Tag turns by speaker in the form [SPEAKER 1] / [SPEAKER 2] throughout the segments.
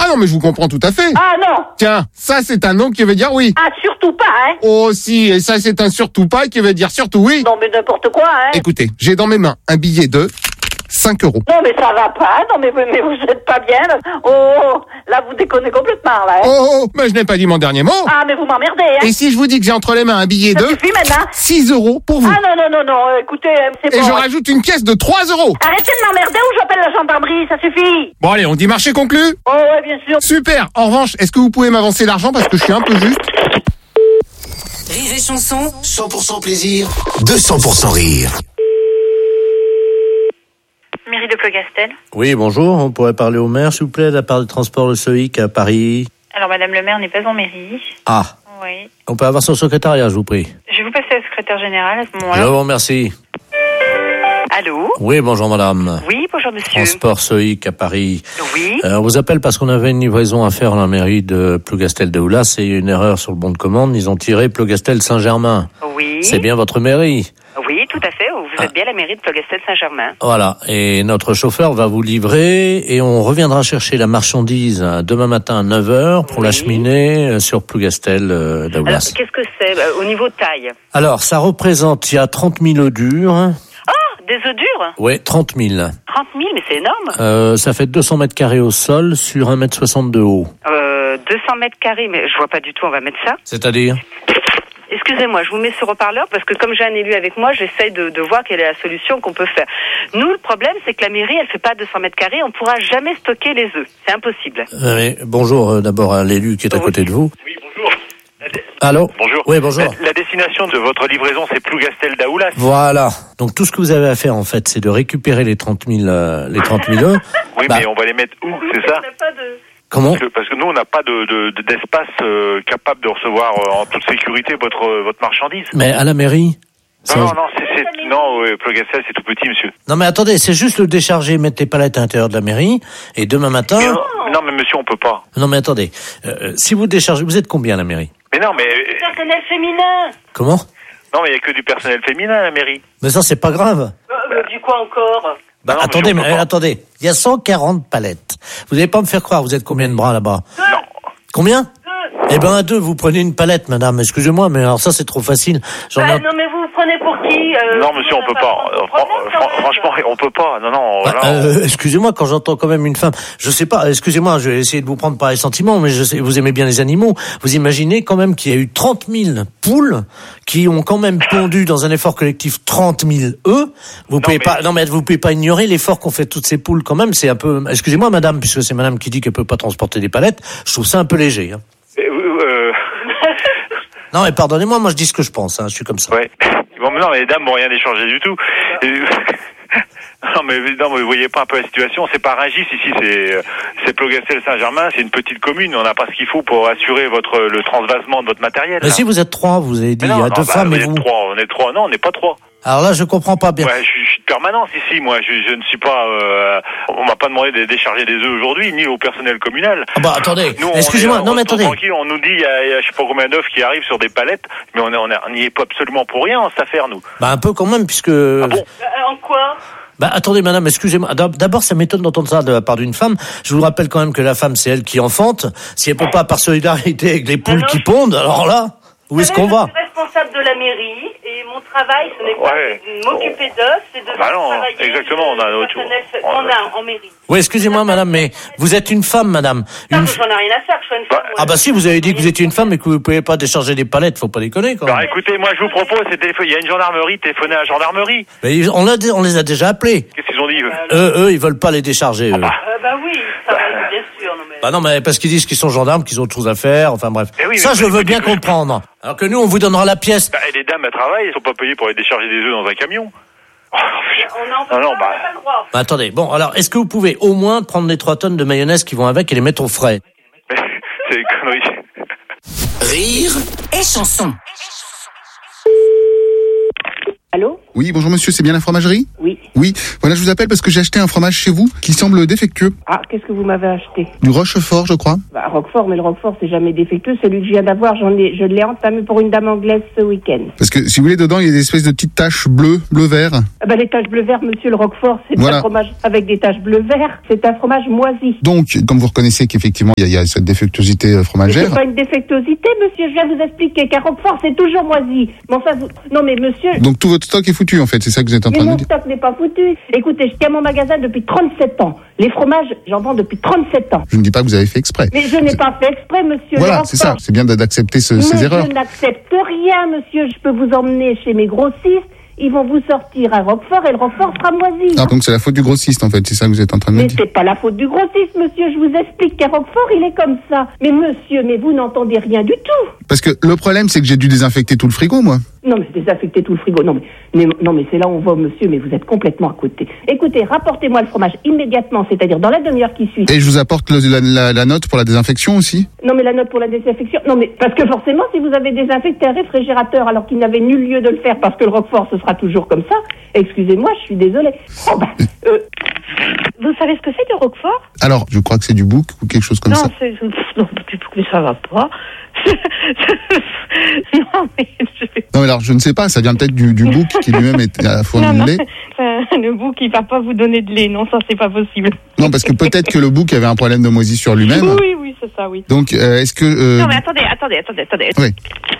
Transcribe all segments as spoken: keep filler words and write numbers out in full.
[SPEAKER 1] Ah non, mais je vous comprends tout à fait.
[SPEAKER 2] Ah non.
[SPEAKER 1] Tiens, ça c'est un non qui veut dire oui.
[SPEAKER 2] Ah, surtout pas, hein.
[SPEAKER 1] Oh si, et ça c'est un surtout pas qui veut dire surtout oui.
[SPEAKER 2] Non, mais n'importe quoi, hein.
[SPEAKER 1] Écoutez, j'ai dans mes mains un billet de cinq euros.
[SPEAKER 2] Non, mais ça va pas. Non, mais, mais vous êtes pas bien. Là. Oh, oh, là, vous déconnez complètement, là. Hein.
[SPEAKER 1] Oh, oh, mais je n'ai pas dit mon dernier mot.
[SPEAKER 2] Ah, mais vous m'emmerdez, hein.
[SPEAKER 1] Et si je vous dis que j'ai entre les mains un billet
[SPEAKER 2] Ça
[SPEAKER 1] de
[SPEAKER 2] suffit maintenant.
[SPEAKER 1] six euros pour vous.
[SPEAKER 2] Ah non, non, non, non. Écoutez, c'est
[SPEAKER 1] Et
[SPEAKER 2] bon.
[SPEAKER 1] je rajoute une caisse de trois euros.
[SPEAKER 2] Arrêtez de m'emmerder ou j'appelle la gendarmerie. Ça suffit.
[SPEAKER 1] Bon allez, on dit marché conclu.
[SPEAKER 2] Oh, ouais, bien sûr.
[SPEAKER 1] Super. En revanche, est-ce que vous pouvez m'avancer l'argent parce que je suis un peu juste?
[SPEAKER 3] Rire et chanson,
[SPEAKER 4] cent pour cent plaisir, deux cents pour cent rire.
[SPEAKER 5] Mairie de Plogastel.
[SPEAKER 6] Oui, bonjour. On pourrait parler au maire, s'il vous plaît, de la part du transport Le Soïc à Paris.
[SPEAKER 5] Alors, Madame le maire n'est pas en mairie.
[SPEAKER 6] Ah.
[SPEAKER 5] Oui.
[SPEAKER 6] On peut avoir son secrétariat, je vous prie.
[SPEAKER 5] Je vais vous passer à la secrétaire générale à ce moment-là.
[SPEAKER 6] Je vous remercie.
[SPEAKER 5] Allô?
[SPEAKER 6] Oui, bonjour madame.
[SPEAKER 5] Oui, bonjour monsieur.
[SPEAKER 6] Transport Soïc à Paris.
[SPEAKER 5] Oui.
[SPEAKER 6] Euh, on vous appelle parce qu'on avait une livraison à faire à la mairie de Plogastel de Oulas et une erreur sur le bon de commande. Ils ont tiré Plogastel Saint-Germain.
[SPEAKER 5] Oui.
[SPEAKER 6] C'est bien votre mairie?
[SPEAKER 5] Oui, tout à fait. Vous êtes
[SPEAKER 6] Ah.
[SPEAKER 5] bien à la mairie de Plogastel Saint-Germain.
[SPEAKER 6] Voilà. Et notre chauffeur va vous livrer et on reviendra chercher la marchandise euh, demain matin à neuf heures pour
[SPEAKER 5] Oui.
[SPEAKER 6] l'acheminer euh, sur Plogastel euh, de
[SPEAKER 5] Alors,
[SPEAKER 6] Oulas.
[SPEAKER 5] qu'est-ce que c'est euh, au niveau taille?
[SPEAKER 6] Alors, ça représente, il y a trente mille œufs durs.
[SPEAKER 5] Oh, des œufs durs?
[SPEAKER 6] Ouais, trente mille.
[SPEAKER 5] trente mille, mais c'est énorme.
[SPEAKER 6] Euh, ça fait deux cents mètres carrés au sol sur un mètre soixante de haut.
[SPEAKER 5] Euh, deux cents mètres carrés, mais je vois pas du tout, on va mettre ça.
[SPEAKER 6] C'est-à-dire?
[SPEAKER 5] Excusez-moi, je vous mets sur haut-parleur parce que comme j'ai un élu avec moi, j'essaye de, de voir quelle est la solution qu'on peut faire. Nous, le problème, c'est que la mairie, elle fait pas deux cents mètres carrés, on pourra jamais stocker les œufs. C'est impossible.
[SPEAKER 6] Euh, mais bonjour euh, d'abord à l'élu qui est à
[SPEAKER 5] Oui.
[SPEAKER 6] côté de vous.
[SPEAKER 7] Oui, bonjour.
[SPEAKER 6] Allô?
[SPEAKER 7] Bonjour.
[SPEAKER 6] Oui, bonjour.
[SPEAKER 7] La, la destination de votre livraison, c'est Plougastel d'Aoulas.
[SPEAKER 6] Voilà. Donc tout ce que vous avez à faire en fait, c'est de récupérer les trente mille, euh, les trente mille œufs.
[SPEAKER 7] Oui,
[SPEAKER 6] Bah.
[SPEAKER 7] mais on va les mettre où, c'est ça?
[SPEAKER 5] Pas de...
[SPEAKER 6] Comment?
[SPEAKER 7] Parce que, parce que nous, on n'a pas de, de- de- d'espace euh, capable de recevoir euh, en toute sécurité votre euh, votre marchandise.
[SPEAKER 6] Mais à la mairie?
[SPEAKER 7] Non,
[SPEAKER 6] Ça-
[SPEAKER 7] non, non, c'est, c'est, non, ouais, Plougastel, c'est tout petit, monsieur.
[SPEAKER 6] Non mais attendez, c'est juste le décharger, mettre les palettes à l'intérieur de la mairie, et demain matin...
[SPEAKER 7] Mais non, non, mais monsieur, on peut pas.
[SPEAKER 6] Non mais attendez, euh, si vous déchargez, vous êtes combien à la mairie?
[SPEAKER 7] Mais non, mais euh,
[SPEAKER 2] Personnel féminin.
[SPEAKER 6] Comment?
[SPEAKER 7] non, mais il y a que du personnel féminin à la mairie.
[SPEAKER 6] Mais ça c'est pas grave.
[SPEAKER 2] Euh, du quoi encore?
[SPEAKER 6] Bah,
[SPEAKER 7] Non,
[SPEAKER 6] attendez,
[SPEAKER 7] monsieur, on
[SPEAKER 6] mais
[SPEAKER 7] peut pas.
[SPEAKER 6] attendez, il y a cent quarante palettes. Vous n'allez pas me faire croire, vous êtes combien de bras là-bas?
[SPEAKER 7] Non.
[SPEAKER 6] Combien? Eh ben à deux, vous prenez une palette, madame. Excusez-moi, mais alors ça c'est trop facile. J'en ai
[SPEAKER 2] Bah,
[SPEAKER 6] un-
[SPEAKER 2] non, mais vous vous prenez pour qui euh,
[SPEAKER 7] Non, monsieur, on peut pas. Euh, fran- fran- franchement, on peut pas. Non, non,
[SPEAKER 6] Bah,
[SPEAKER 7] là, on-
[SPEAKER 6] euh, excusez-moi, quand j'entends quand même une femme, je sais pas, excusez-moi, je vais essayer de vous prendre par les sentiments, mais je sais, vous aimez bien les animaux. Vous imaginez quand même qu'il y a eu trente mille poules qui ont quand même pondu dans un effort collectif trente mille œufs. Vous pouvez
[SPEAKER 7] mais-
[SPEAKER 6] pas, non mais vous pouvez pas ignorer l'effort qu'ont fait toutes ces poules quand même. C'est un peu, excusez-moi, madame, puisque c'est madame qui dit qu'elle peut pas transporter des palettes. Je trouve ça un peu léger. Hein.
[SPEAKER 7] Euh, euh,
[SPEAKER 6] Non, mais pardonnez-moi, moi je dis ce que je pense. Hein, je suis comme ça.
[SPEAKER 7] ouais. Bon, mais non, mais les dames n'ont rien échangé du tout. Euh, Non, mais non, mais vous voyez pas un peu la situation. C'est pas Rungis ici, c'est euh, c'est Plougastel Saint-Germain. C'est une petite commune. On n'a pas ce qu'il faut pour assurer votre le transvasement de votre matériel.
[SPEAKER 6] Mais
[SPEAKER 7] là.
[SPEAKER 6] si vous êtes trois, vous avez dit,
[SPEAKER 7] Mais non,
[SPEAKER 6] il y a
[SPEAKER 7] non,
[SPEAKER 6] deux
[SPEAKER 7] bah,
[SPEAKER 6] femmes
[SPEAKER 7] vous
[SPEAKER 6] et
[SPEAKER 7] êtes
[SPEAKER 6] vous.
[SPEAKER 7] trois. On est trois. Non, on n'est pas trois.
[SPEAKER 6] Alors là, je comprends pas bien.
[SPEAKER 7] Ouais, je, suis- je suis de permanence ici. Moi, je, je ne suis pas. Euh, on m'a pas demandé de décharger des œufs aujourd'hui, ni au personnel communal.
[SPEAKER 6] Ah bah attendez,
[SPEAKER 7] Nous, on
[SPEAKER 6] excusez-moi,
[SPEAKER 7] est-
[SPEAKER 6] non mais
[SPEAKER 7] on est
[SPEAKER 6] attendez.
[SPEAKER 7] tranquille, on nous dit il y, a, il y a je sais pas combien d'œufs qui arrivent sur des palettes, mais on est- on est- on n'y est pas absolument pour rien en cette affaire, nous.
[SPEAKER 6] Bah un peu quand même, puisque...
[SPEAKER 7] Ah bon
[SPEAKER 2] En quoi?
[SPEAKER 6] Bah attendez madame, excusez-moi. D'ab- D'abord, ça m'étonne d'entendre ça de la part d'une femme. Je vous rappelle quand même que la femme, c'est elle qui enfante. Si elle peut pas par solidarité avec les poules
[SPEAKER 2] non,
[SPEAKER 6] qui
[SPEAKER 2] je-
[SPEAKER 6] pondent, alors là, où est-ce qu'on va?
[SPEAKER 2] Je suis responsable de la mairie et mon travail, ce n'est pas
[SPEAKER 7] Ouais.
[SPEAKER 2] de m'occuper d'œufs, c'est de
[SPEAKER 7] Bah non,
[SPEAKER 2] travailler
[SPEAKER 7] exactement, on a
[SPEAKER 2] le
[SPEAKER 7] notre-
[SPEAKER 2] personnel
[SPEAKER 7] on a-
[SPEAKER 2] qu'on a en mairie.
[SPEAKER 6] Oui, excusez-moi madame, mais vous êtes une femme madame.
[SPEAKER 2] Non,
[SPEAKER 6] Une...
[SPEAKER 2] mais j'en ai rien à faire, je suis une femme.
[SPEAKER 6] Ah bah si, vous avez dit que vous étiez une femme et que vous pouvez pas décharger des palettes, faut pas déconner quand
[SPEAKER 7] Alors
[SPEAKER 6] même.
[SPEAKER 7] écoutez, moi je vous propose, c'est télépho- il y a une gendarmerie, téléphonez à la gendarmerie.
[SPEAKER 6] Mais on, l'a dé- on les a déjà appelés.
[SPEAKER 7] Qu'est-ce qu'ils ont dit eux
[SPEAKER 6] Eux, eux, ils veulent pas les décharger. Eux.
[SPEAKER 2] Euh, bah oui, ça va, bien sûr. Non, mais...
[SPEAKER 6] Bah non, mais parce qu'ils disent qu'ils sont gendarmes, qu'ils ont autre chose à faire, enfin bref.
[SPEAKER 7] Eh oui,
[SPEAKER 6] ça,
[SPEAKER 7] mais-
[SPEAKER 6] je veux bien comprendre. Alors que nous, on vous donnera la pièce.
[SPEAKER 7] Bah, et les dames elles travaillent, elles sont pas payées pour aller décharger des œufs dans un camion. Oh,
[SPEAKER 2] On n'en peut
[SPEAKER 7] non, non,
[SPEAKER 2] pas,
[SPEAKER 7] bah,
[SPEAKER 2] on n'a pas le droit.
[SPEAKER 6] Bah, attendez, bon, alors, est-ce que vous pouvez au moins prendre les trois tonnes de mayonnaise qui vont avec et les mettre au frais?
[SPEAKER 7] c'est des conneries.
[SPEAKER 4] Rire
[SPEAKER 3] et chanson.
[SPEAKER 2] Allô?
[SPEAKER 1] Oui, bonjour monsieur, c'est bien la fromagerie ?
[SPEAKER 8] Oui.
[SPEAKER 1] Oui, voilà, je vous appelle parce que j'ai acheté un fromage chez vous qui semble défectueux.
[SPEAKER 8] Ah, qu'est-ce que vous m'avez acheté ?
[SPEAKER 1] Du Rochefort, je crois.
[SPEAKER 8] Bah, Roquefort, mais le Roquefort, c'est jamais défectueux. Celui que je viens d'avoir, j'en ai, je l'ai entamé pour une dame anglaise ce week-end.
[SPEAKER 1] Parce que, si vous voulez, dedans, il y a des espèces de petites taches bleues, bleu-vert.
[SPEAKER 8] Ah bah, les taches bleu-vert, monsieur, le Roquefort, c'est
[SPEAKER 1] Voilà.
[SPEAKER 8] un fromage avec des taches bleu-vert. C'est un fromage moisi.
[SPEAKER 1] Donc, comme vous reconnaissez qu'effectivement, il y, a- il y a cette défectuosité euh,
[SPEAKER 8] Mais
[SPEAKER 1] fromagère.
[SPEAKER 8] c'est pas une défectuosité, monsieur. Je viens vous expliquer qu'un Roquefort, c'est toujours moisi. Mais enfin, vous... Non, mais monsieur...
[SPEAKER 1] Donc, tout votre stock est foutu, en fait, c'est ça que vous êtes en
[SPEAKER 8] Mais
[SPEAKER 1] train de
[SPEAKER 8] mon
[SPEAKER 1] dire.
[SPEAKER 8] stock n'est pas foutu. Écoutez, je tiens mon magasin depuis trente-sept ans. Les fromages, j'en vends depuis trente-sept ans.
[SPEAKER 1] Je ne dis pas que vous avez fait exprès.
[SPEAKER 8] Mais je n'ai pas fait exprès, monsieur.
[SPEAKER 1] Voilà,
[SPEAKER 8] Le
[SPEAKER 1] c'est ça.
[SPEAKER 8] Roquefort.
[SPEAKER 1] C'est bien d'accepter ce-
[SPEAKER 8] Mais
[SPEAKER 1] ces erreurs.
[SPEAKER 8] je n'accepte rien, monsieur. Je peux vous emmener chez mes grossistes. Ils vont vous sortir un Roquefort et le Roquefort sera moisi.
[SPEAKER 1] Ah, donc c'est la faute du grossiste, en fait, c'est ça que vous êtes en train de me
[SPEAKER 8] Mais
[SPEAKER 1] dire.
[SPEAKER 8] c'est pas la faute du grossiste, monsieur. Je vous explique qu'un Roquefort, il est comme ça. Mais monsieur, mais vous n'entendez rien du tout.
[SPEAKER 1] Parce que le problème, c'est que j'ai dû désinfecter tout le frigo, moi.
[SPEAKER 8] Non, mais désinfecter tout le frigo. Non, mais, mais- non, mais c'est là où on va, monsieur, mais vous êtes complètement à côté. Écoutez, rapportez-moi le fromage immédiatement, c'est-à-dire dans la demi-heure qui suit.
[SPEAKER 1] Et je vous apporte le- la, la- la note pour la désinfection aussi.
[SPEAKER 8] Non, mais la note pour la désinfection. Non, mais parce que forcément, si vous avez désinfecté un réfrigérateur alors qu'il n'avait nul lieu de le faire parce que le Roquefort, ce sera toujours comme ça, excusez-moi, je suis désolée. Oh, bah, euh,
[SPEAKER 5] Vous savez ce que c'est le Roquefort?
[SPEAKER 1] Alors, je crois que c'est du bouc ou quelque chose comme
[SPEAKER 5] Non,
[SPEAKER 1] ça.
[SPEAKER 5] c'est non, pas du tout, mais ça va pas. non, mais je...
[SPEAKER 1] Non, mais alors, je ne sais pas, ça vient peut-être du, du bouc qui lui-même est à fournir
[SPEAKER 5] non,
[SPEAKER 1] de
[SPEAKER 5] non,
[SPEAKER 1] lait.
[SPEAKER 5] euh, le bouc, il va pas vous donner de lait. Non, ça, c'est pas possible.
[SPEAKER 1] Non, parce que peut-être que le bouc avait un problème de moisissure lui-même.
[SPEAKER 5] Oui, oui, c'est ça, oui.
[SPEAKER 1] Donc, euh, est-ce que... euh,
[SPEAKER 5] Non, mais attendez, attendez, attendez, attendez.
[SPEAKER 1] Oui.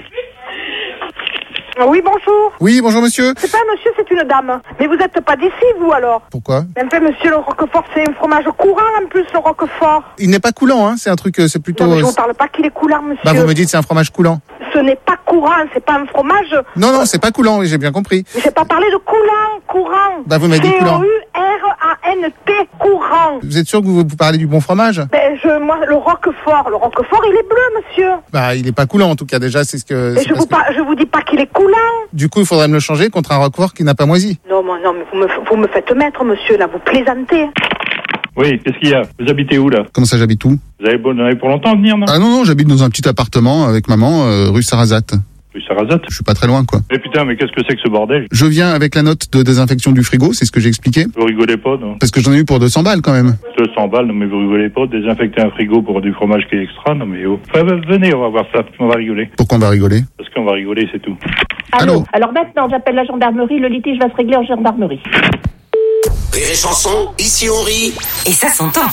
[SPEAKER 2] Oui, bonjour.
[SPEAKER 1] Oui, bonjour monsieur.
[SPEAKER 2] C'est pas un monsieur, c'est une dame. Mais vous êtes pas d'ici, vous, alors?
[SPEAKER 1] Pourquoi?
[SPEAKER 2] En fait, monsieur, le Roquefort, c'est un fromage courant, en plus, le Roquefort.
[SPEAKER 1] Il n'est pas coulant, hein, c'est un truc, euh, c'est plutôt...
[SPEAKER 2] Non, mais je vous parle pas qu'il est coulant, monsieur.
[SPEAKER 1] Bah, vous me dites c'est un fromage coulant.
[SPEAKER 2] Ce n'est pas courant, c'est pas un fromage...
[SPEAKER 1] Non, non, c'est pas coulant, oui, j'ai bien compris.
[SPEAKER 2] J'ai pas parlé de coulant, courant.
[SPEAKER 1] Bah, vous m'avez dit coulant.
[SPEAKER 2] C O U R A N T, courant.
[SPEAKER 1] Vous êtes sûr que vous, vous parlez du bon fromage?
[SPEAKER 2] Ben, je, moi, le Roquefort, le Roquefort, il est bleu, monsieur.
[SPEAKER 1] Bah, il est pas coulant, en tout cas, déjà, c'est ce que...
[SPEAKER 2] Et
[SPEAKER 1] c'est
[SPEAKER 2] je
[SPEAKER 1] parce
[SPEAKER 2] vous,
[SPEAKER 1] que-
[SPEAKER 2] par- je vous dis pas qu'il est coulant.
[SPEAKER 1] Du coup, il faudrait me le changer contre un Roquefort qui n'a pas moisi.
[SPEAKER 2] Non, mais, non, mais vous me, vous me faites mettre, monsieur, là, vous plaisantez.
[SPEAKER 7] Oui, qu'est-ce qu'il y a? Vous habitez où, là?
[SPEAKER 1] Comment ça, j'habite où?
[SPEAKER 7] Vous avez, vous en avez pour longtemps à venir, non?
[SPEAKER 1] Ah non, non, j'habite dans un petit appartement avec maman, euh, rue Sarrazate.
[SPEAKER 7] Rue Sarrazate?
[SPEAKER 1] Je suis pas très loin, quoi.
[SPEAKER 7] Eh putain, mais qu'est-ce que c'est que ce bordel?
[SPEAKER 1] Je viens avec la note de désinfection du frigo, c'est ce que j'ai expliqué.
[SPEAKER 7] Vous rigolez pas, non?
[SPEAKER 1] Parce que j'en ai eu pour deux cents balles, quand même.
[SPEAKER 7] deux cents balles, non mais vous rigolez pas, désinfecter un frigo pour du fromage qui est extra, non mais oh. Enfin, venez, on va voir ça, on va rigoler.
[SPEAKER 1] Pourquoi on va rigoler?
[SPEAKER 7] Parce qu'on va rigoler, c'est tout.
[SPEAKER 8] allô.
[SPEAKER 1] Allô.
[SPEAKER 8] Alors maintenant, j'appelle la gendarmerie. Le litige va se régler en gendarmerie.
[SPEAKER 4] Rire et chanson, ici on rit.
[SPEAKER 3] Et ça s'entend.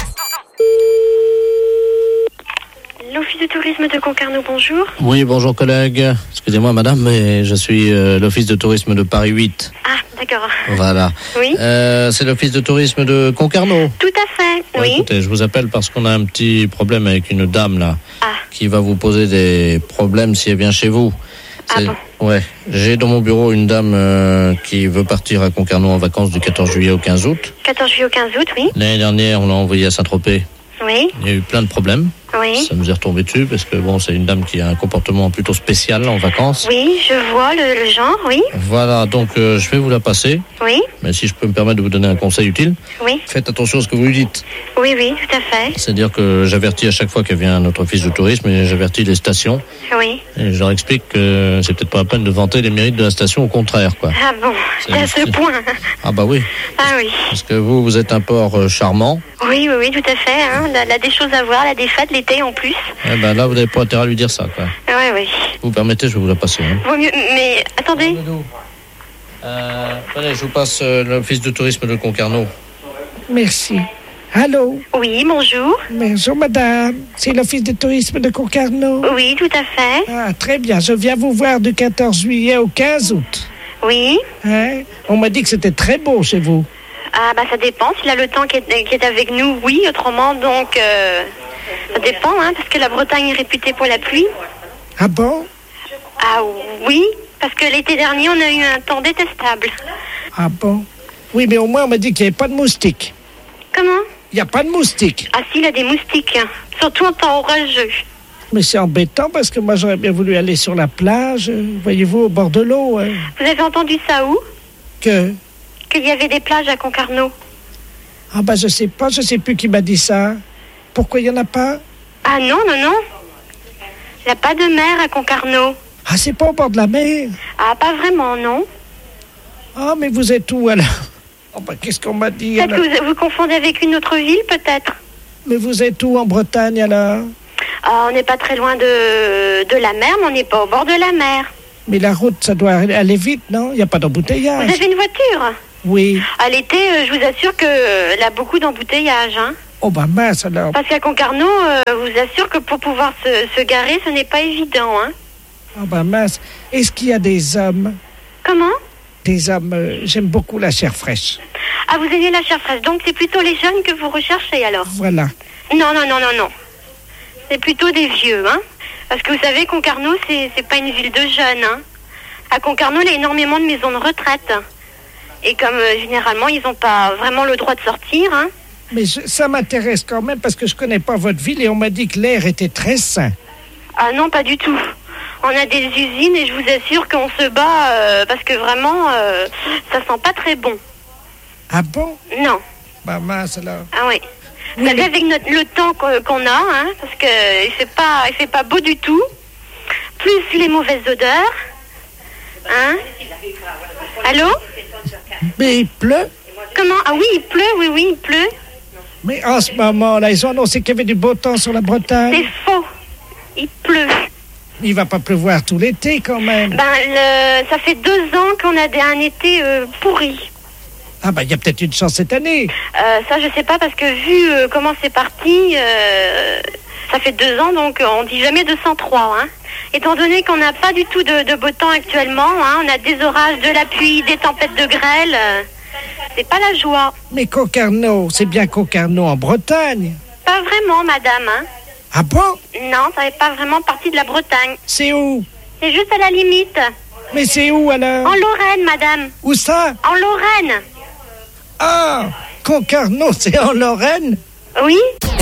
[SPEAKER 9] L'Office de tourisme de Concarneau, bonjour.
[SPEAKER 6] Oui, bonjour collègue. Excusez-moi madame, mais je suis euh, l'office de tourisme de Paris huit.
[SPEAKER 9] Ah, d'accord.
[SPEAKER 6] Voilà.
[SPEAKER 9] Oui.
[SPEAKER 6] Euh, c'est l'office de tourisme de Concarneau.
[SPEAKER 9] Tout à fait,
[SPEAKER 6] Ouais,
[SPEAKER 9] oui.
[SPEAKER 6] Écoutez, je vous appelle parce qu'on a un petit problème avec une dame là,
[SPEAKER 9] Ah.
[SPEAKER 6] qui va vous poser des problèmes si elle vient chez vous.
[SPEAKER 9] Ah
[SPEAKER 6] C'est-
[SPEAKER 9] bon?
[SPEAKER 6] Ouais. J'ai dans mon bureau une dame euh, qui veut partir à Concarneau en vacances du quatorze juillet au quinze août.
[SPEAKER 9] quatorze juillet au quinze août, oui.
[SPEAKER 6] L'année dernière, on l'a envoyée à Saint-Tropez.
[SPEAKER 9] Oui,
[SPEAKER 6] Il y a eu plein de problèmes.
[SPEAKER 9] oui.
[SPEAKER 6] Ça nous est retombé dessus parce que bon, c'est une dame qui a un comportement plutôt spécial en vacances.
[SPEAKER 9] Oui, je vois le, le genre, oui.
[SPEAKER 6] Voilà, donc euh, je vais vous la passer.
[SPEAKER 9] Oui,
[SPEAKER 6] Mais si je peux me permettre de vous donner un conseil utile,
[SPEAKER 9] oui.
[SPEAKER 6] faites attention à ce que vous lui dites.
[SPEAKER 9] Oui, oui, tout à fait.
[SPEAKER 6] C'est-à-dire que j'avertis à chaque fois qu'elle vient à notre office de tourisme et j'avertis les stations.
[SPEAKER 9] Oui.
[SPEAKER 6] Et je leur explique que c'est peut-être pas la peine de vanter les mérites de la station, au contraire, quoi.
[SPEAKER 9] Ah bon,
[SPEAKER 6] C'est
[SPEAKER 9] c'est à ce
[SPEAKER 6] juste-
[SPEAKER 9] point.
[SPEAKER 6] Ah bah oui,
[SPEAKER 9] Ah oui.
[SPEAKER 6] parce que vous, vous êtes un port euh, charmant.
[SPEAKER 9] Oui, oui, oui, tout à fait. Hein. Elle a des choses à voir, elle a des fêtes l'été en plus.
[SPEAKER 6] Eh ben là, vous n'avez pas intérêt à lui dire ça, quoi.
[SPEAKER 9] Oui, oui.
[SPEAKER 6] Vous permettez, je vais vous la passer. Hein.
[SPEAKER 9] Vaut mieux, mais attendez.
[SPEAKER 6] Euh, allez, je vous passe euh, l'office de tourisme de Concarneau.
[SPEAKER 10] Merci. Allô?
[SPEAKER 9] Oui, bonjour.
[SPEAKER 10] Bonjour, madame. C'est l'Office de tourisme de Concarneau.
[SPEAKER 9] Oui, tout à fait.
[SPEAKER 10] Ah, très bien. Je viens vous voir du quatorze juillet au quinze août.
[SPEAKER 9] Oui.
[SPEAKER 10] Hein? On m'a dit que c'était très beau chez vous.
[SPEAKER 9] Ah bah ça dépend, s'il a le temps qui est, qui est avec nous, oui, autrement donc euh, ça dépend, hein, parce que la Bretagne est réputée pour la pluie.
[SPEAKER 10] Ah bon?
[SPEAKER 9] Ah oui, parce que l'été dernier on a eu un temps détestable.
[SPEAKER 10] Ah bon? Oui, mais au moins on m'a dit qu'il n'y avait pas de moustiques.
[SPEAKER 9] Comment?
[SPEAKER 10] Il n'y a pas de moustiques.
[SPEAKER 9] Ah si, il y a des moustiques, hein, surtout en temps orageux.
[SPEAKER 10] Mais c'est embêtant parce que moi j'aurais bien voulu aller sur la plage, euh, voyez-vous, au bord de l'eau. hein.
[SPEAKER 9] Vous avez entendu ça où?
[SPEAKER 10] Que?
[SPEAKER 9] Qu'il y avait des plages à Concarneau.
[SPEAKER 10] Ah bah je sais pas, je sais plus qui m'a dit ça. Pourquoi il n'y en a pas?
[SPEAKER 9] Ah non, non, non. Il n'y a pas de mer à Concarneau.
[SPEAKER 10] Ah, c'est pas au bord de la mer?
[SPEAKER 9] Ah, pas vraiment, non.
[SPEAKER 10] Ah, mais vous êtes où, alors? Oh, bah, qu'est-ce qu'on m'a dit,
[SPEAKER 9] Peut-être
[SPEAKER 10] alors?
[SPEAKER 9] que vous, vous confondez avec une autre ville, peut-être.
[SPEAKER 10] Mais vous êtes où, en Bretagne, alors?
[SPEAKER 9] Ah, on n'est pas très loin de, de la mer, mais on n'est pas au bord de la mer.
[SPEAKER 10] Mais la route, ça doit aller vite, non? Il n'y a pas d'embouteillage.
[SPEAKER 9] Vous avez une voiture?
[SPEAKER 10] Oui.
[SPEAKER 9] À l'été, euh, je vous assure qu'elle a beaucoup d'embouteillages, hein.
[SPEAKER 10] Oh, bah mince, alors.
[SPEAKER 9] Parce qu'à Concarneau, euh, je vous assure que pour pouvoir se, se garer, ce n'est pas évident, hein.
[SPEAKER 10] Oh, bah mince. Est-ce qu'il y a des hommes?
[SPEAKER 9] Comment?
[SPEAKER 10] Des hommes, euh, j'aime beaucoup la chair fraîche.
[SPEAKER 9] Ah, vous aimez la chair fraîche, donc c'est plutôt les jeunes que vous recherchez, alors?
[SPEAKER 10] Voilà.
[SPEAKER 9] Non, non, non, non, non. C'est plutôt des vieux, hein. Parce que vous savez, Concarneau, c'est, c'est pas une ville de jeunes, hein. À Concarneau, il y a énormément de maisons de retraite. Et comme euh, généralement, ils n'ont pas vraiment le droit de sortir, hein.
[SPEAKER 10] Mais je, ça m'intéresse quand même parce que je connais pas votre ville et on m'a dit que l'air était très sain.
[SPEAKER 9] Ah non, pas du tout. On a des usines et je vous assure qu'on se bat euh, parce que vraiment, euh, ça sent pas très bon.
[SPEAKER 10] Ah bon?
[SPEAKER 9] Non.
[SPEAKER 10] Bah mince, alors.
[SPEAKER 9] Ah oui. Vous
[SPEAKER 10] Oui,
[SPEAKER 9] savez,
[SPEAKER 10] mais-
[SPEAKER 9] avec notre, le temps qu'on, qu'on a, hein, parce que il fait pas, il fait pas beau du tout. Plus les mauvaises odeurs. Hein? Allô?
[SPEAKER 10] Mais il pleut?
[SPEAKER 9] Comment? Ah oui, il pleut, oui, oui, il pleut.
[SPEAKER 10] Mais en ce moment-là, ils ont annoncé qu'il y avait du beau temps sur la Bretagne.
[SPEAKER 9] C'est faux. Il pleut.
[SPEAKER 10] Il va pas pleuvoir tout l'été quand même.
[SPEAKER 9] Ben, le, ça fait deux ans qu'on a des, un été euh, pourri.
[SPEAKER 10] Ah bah il y a peut-être une chance cette année.
[SPEAKER 9] Euh, ça, je sais pas, parce que vu euh, comment c'est parti, euh, ça fait deux ans, donc on dit jamais deux cent trois. Hein. Étant donné qu'on n'a pas du tout de, de beau temps actuellement, hein, on a des orages, de la pluie, des tempêtes de grêle, euh, c'est pas la joie.
[SPEAKER 10] Mais Concarneau, c'est bien Concarneau en Bretagne.
[SPEAKER 9] Pas vraiment, madame. Hein.
[SPEAKER 10] Ah bon?
[SPEAKER 9] Non, ça n'est pas vraiment partie de la Bretagne.
[SPEAKER 10] C'est où?
[SPEAKER 9] C'est juste à la limite.
[SPEAKER 10] Mais c'est où alors?
[SPEAKER 9] En Lorraine, madame.
[SPEAKER 10] Où ça?
[SPEAKER 9] En Lorraine.
[SPEAKER 10] Ah, Concarneau, c'est en Lorraine?
[SPEAKER 9] Oui.